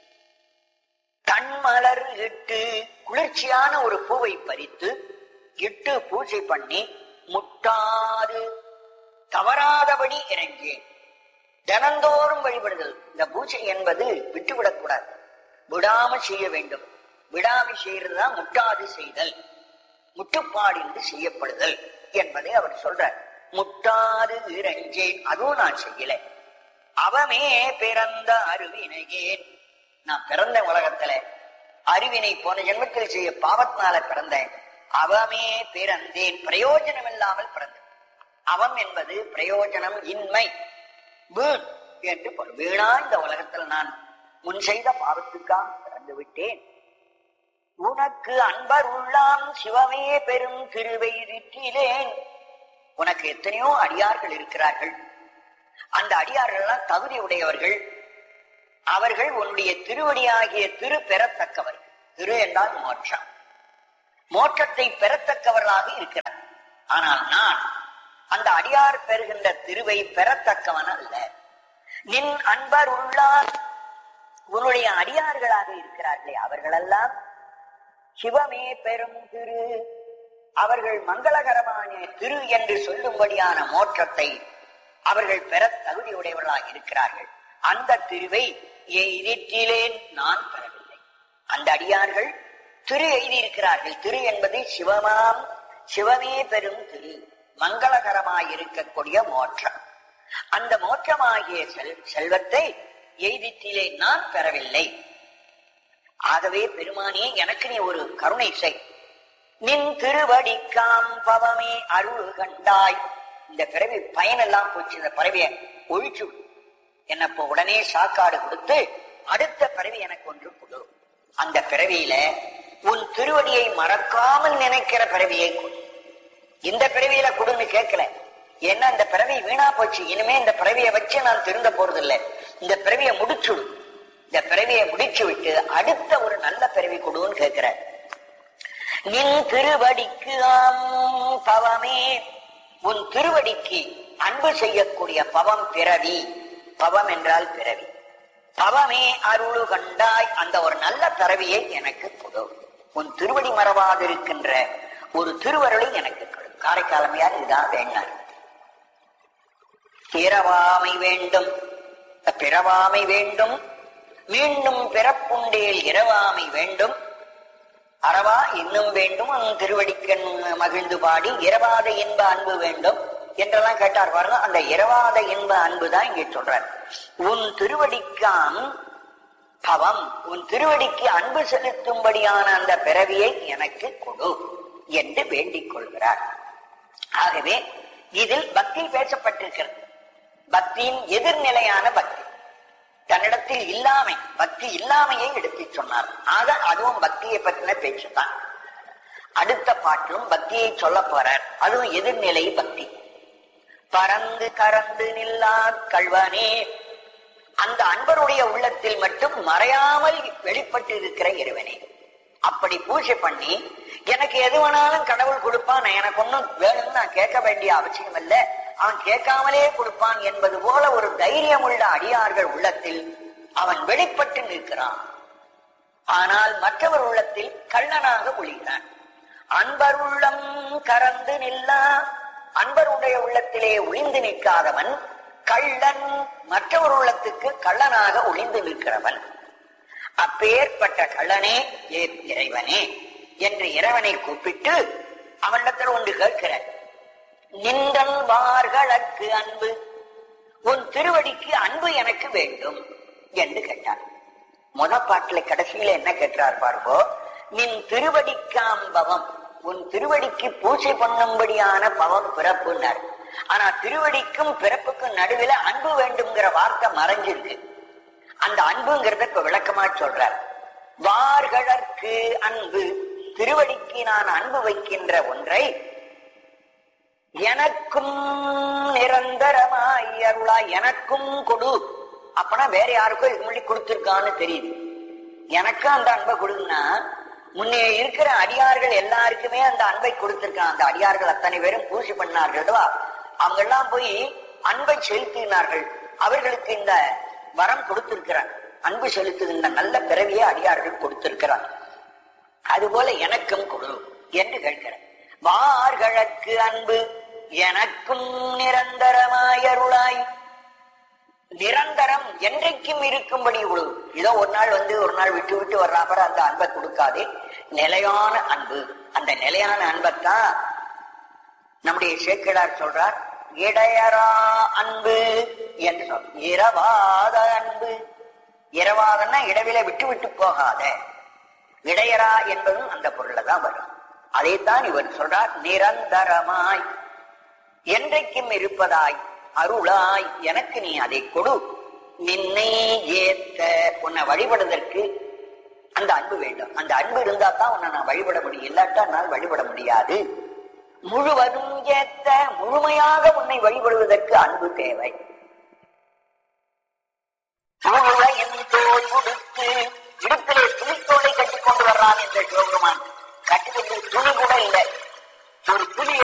Speaker 3: தன்மலர் இட்டு, குளிர்ச்சியான ஒரு பூவை பறித்து இட்டு பூஜை பண்ணி முட்டாது தவறாதபடி இறங்கேன். தினந்தோறும் வழிபடுதல். இந்த பூஜை என்பது விட்டுவிடக்கூடாது, விடாம செய்ய வேண்டும். விடாம செய்யறதுதான் முட்டாது செய்தல், முட்டுப்பாடின்றி செய்யப்படுதல் என்பதை அவர் சொல்றார். முட்டாது இறைஞ்சேன், அதுவும் நான் செய்யல. அவமே பிறந்த அருவினையேன், நான் பிறந்த உலகத்துல அறிவினை போன ஜென்மத்தில் செய்ய பாவத்தினால பிறந்தேன். அவமே பிறந்தேன், பிரயோஜனம் இல்லாமல் பிறந்தேன். அவம் என்பது பிரயோஜனம் இன்மை, வீண் என்று பொருள். வீணா இந்த உலகத்தில் நான் முன் செய்த பாவத்துக்காக பிறந்து விட்டேன். உனக்கு அன்பர் உள்ளாம் சிவமே பெரும் திருவெய்திட்டிலேன். உனக்கு எத்தனையோ அடியார்கள் இருக்கிறார்கள், அந்த அடியார்கள் எல்லாம் தகுதி உடையவர்கள். அவர்கள் உன்னுடைய திருவடியாகிய திரு பெறத்தக்கவர்கள். திரு என்றால் மோட்சம், மோட்சத்தை பெறத்தக்கவர்களாக இருக்கிறார். ஆனால் நான் அந்த அடியார் பெறுகின்ற திருவை பெறத்தக்கவன் அல்ல. நின் அன்பர் உள்ளார், உன்னுடைய அடியார்களாக இருக்கிறார்களே அவர்களெல்லாம் சிவமே பெரும் திரு, அவர்கள் மங்களகரமான திரு என்று சொல்லும்படியான மோட்சத்தை அவர்கள் பெற தகுதியுடையவர்களாக இருக்கிறார்கள். அந்த திருவை எய்திற்றிலேன் நான் பெறவில்லை. அந்த அடியார்கள் திரு எழுதியிருக்கிறார்கள். திரு என்பது சிவமாம், சிவமே பெரும் திரு, மங்களகரமாயிருக்கக்கூடிய மோட்சம். அந்த மோட்சமாகிய செல்வத்தை எய்திற்றிலே நான் பெறவில்லை. ஆகவே பெருமானே, எனக்கு நீ ஒரு கருணை செய். நின் திருவடிக்காம் பவமே அருள் கண்டாய். இந்த பிறவி பயனெல்லாம் போச்சு, இந்த பிறவியை ஒழிச்சு என்ன உடனே சாக்காடு கொடுத்து அடுத்த பிறவி எனக்கு ஒன்று கொடு. அந்த பிறவியில உன் திருவடியை மறக்காமல் நினைக்கிற பிறவியை கொடு. இந்த பிறவியில கொடுன்னு கேட்கல, ஏன்னா இந்த பிறவி வீணா போச்சு. இனிமே இந்த பிறவியை வச்சு நான் திருந்த போறதில்லை. இந்த பிறவியை முடிச்சுடு. இந்த பிறவியை முடிச்சு விட்டு அடுத்த ஒரு நல்ல பிறவி கொடுன்னு கேட்கிற. நின் திருவடிக்கு பவமே, உன் திருவடிக்கு அன்பு செய்யக்கூடிய பவம் பிறவி. பவம் என்றால் பிறவி. பவமே அருளு கண்டாய், அந்த ஒரு நல்ல பிறவியை எனக்கு கொடு. உன் திருவடி மறவாதிருக்கின்ற ஒரு திருவருளை எனக்கு கொடு. காரைக்காலமையார் இதுதான் வேண்டாம். பிறவாமை வேண்டும், பிறவாமை வேண்டும், மீண்டும் பிறப்புண்டேல் இரவாமை வேண்டும், அறவா இன்னும் வேண்டும், உன் திருவடிக்கண் மகிழ்ந்து பாடி இரவாத இன்ப அன்பு வேண்டும் என்றெல்லாம் கேட்டார் பாருங்க. அந்த இரவாத இன்ப அன்பு தான் இங்கே சொல்றார். உன் திருவடிக்காம் பவம், உன் திருவடிக்கு அன்பு செலுத்தும்படியான அந்த பிறவியை எனக்கு கொடு என்று வேண்டிக் கொள்கிறார். ஆகவே இதில் பக்தி பேசப்பட்டிருக்கிறது. பக்தியின் எதிர்நிலையான பக்தி, தன்னிடத்தில் இல்லாமை, பக்தி இல்லாமையை எடுத்து சொன்னார். ஆக அதுவும் பக்தியை பற்றின பேச்சுதான். அடுத்த பாட்டிலும் பக்தியை சொல்ல போறார். அதுவும் எதிர்நிலை பக்தி. பறந்து கறந்து நில்லா கல்வனே, அந்த அன்பருடைய உள்ளத்தில் மட்டும் மறையாமல் வெளிப்பட்டு இருக்கிற இறைவனே. அப்படி பூஜை பண்ணி எனக்கு எது வேணாலும் கடவுள் கொடுப்பான், எனக்கு ஒன்னும் வேணும்னு நான் கேட்க வேண்டிய அவசியம் இல்லை, அவன் கேட்காமலே கொடுப்பான் என்பது போல ஒரு தைரியம் உள்ள அடியார்கள் உள்ளத்தில் அவன் வெளிப்பட்டு நிற்கிறான். ஆனால் மற்றவர் உள்ளத்தில் கள்ளனாக ஒளிகிறான். அன்பர் உள்ளம் கறந்து நில்லா, அன்பருடைய உள்ளத்திலே ஒளிந்து நிற்காதவன் கள்ளன், மற்றவர் உள்ளத்துக்கு கள்ளனாக ஒளிந்து நிற்கிறவன். அப்பேற்பட்ட கள்ளனே ஏ இறைவனே என்று இறைவனை கூப்பிட்டு அவனிடத்தில் ஒன்று கேட்கிறார். நின்றன் வார்களுக்கு அன்பு, உன் திருவடிக்கு அன்பு எனக்கு வேண்டும் என்று கேட்டார். பாட்டுல கடைசியில என்ன கேட்டார் பாருங்கோ, நின் திருவடிக்காம் பவம், உன் திருவடிக்கு பூஜை பண்ணும்படியான பவம் பிறப்புன்னார். ஆனா திருவடிக்கும் பிறப்புக்கும் நடுவில் அன்பு வேண்டும்ங்கிற வார்த்தை மறைஞ்சிருக்கு. அந்த அன்புங்கிறத இப்ப விளக்கமா சொல்றார். வார்களுக்கு அன்பு, திருவடிக்கு நான் அன்பு வைக்கின்ற ஒன்றை எனக்கும் நிரந்தரமாய் அருளாய் எனக்கும் கொடு. அப்பனா வேற யாருக்கும் இதுக்கு முன்னாடி கொடுத்திருக்கான்னு தெரியுது. எனக்கும் அந்த அன்பை கொடுன்னா முன்னே இருக்கிற அடியார்கள் எல்லாருக்குமே அந்த அன்பை கொடுத்திருக்கான். அந்த அடியார்கள் அத்தனை பேரும் பூஜை பண்ணார்கள், அவங்க எல்லாம் போய் அன்பை செலுத்தினார்கள். அவர்களுக்கு இந்த வரம் கொடுத்திருக்கிறார். அன்பு செலுத்துகின்ற நல்ல பிறவியை அடியார்கள் கொடுத்திருக்கிறார். அதுபோல எனக்கும் கொடு என்று கேட்கிறார். வார்களுக்கு அன்பு எனக்கும் நிரந்தரமாய் அருளாய், நிரந்தரம் என்றைக்கும் இருக்கும்படி கொடு. ஏதோ ஒரு நாள் வந்து ஒரு நாள் விட்டு விட்டு வர்றாப்ப அந்த அன்பை கொடுக்காதே, நிலையான அன்பு. அந்த நிலையான அன்பைத்தான் நம்முடைய சேக்கிழார் சொல்றார், இடையரா அன்பு என்று சொல். இரவாத அன்பு, இரவாதன்னா இடவில விட்டு விட்டு போகாத, இடையரா என்பதும் அந்த பொருள்ல தான் வரும். அதைத்தான் இவர் சொல்றார், நிரந்தரமாய் என்றைக்கும் இருப்பதாய் அருளாய் எனக்கு நீ அதை கொடு. நின்னை ஏத்த, உன்னை வழிபடுவதற்கு அந்த அன்பு வேண்டும். அந்த அன்பு இருந்தா தான் உன்னை நான் வழிபட முடியும், இல்லாட்டா நான் வழிபட முடியாது. முழுவதும் ஏத்த, முழுமையாக உன்னை வழிபடுவதற்கு அன்பு தேவை. தோல் கொடுத்து இடுப்பிலே துணித்தோலை கட்டி கொண்டு வர்றான் என்ற சிவபெருமான். கட்டிக்கிட்டு துணி கூட இல்லை, ஒரு துணி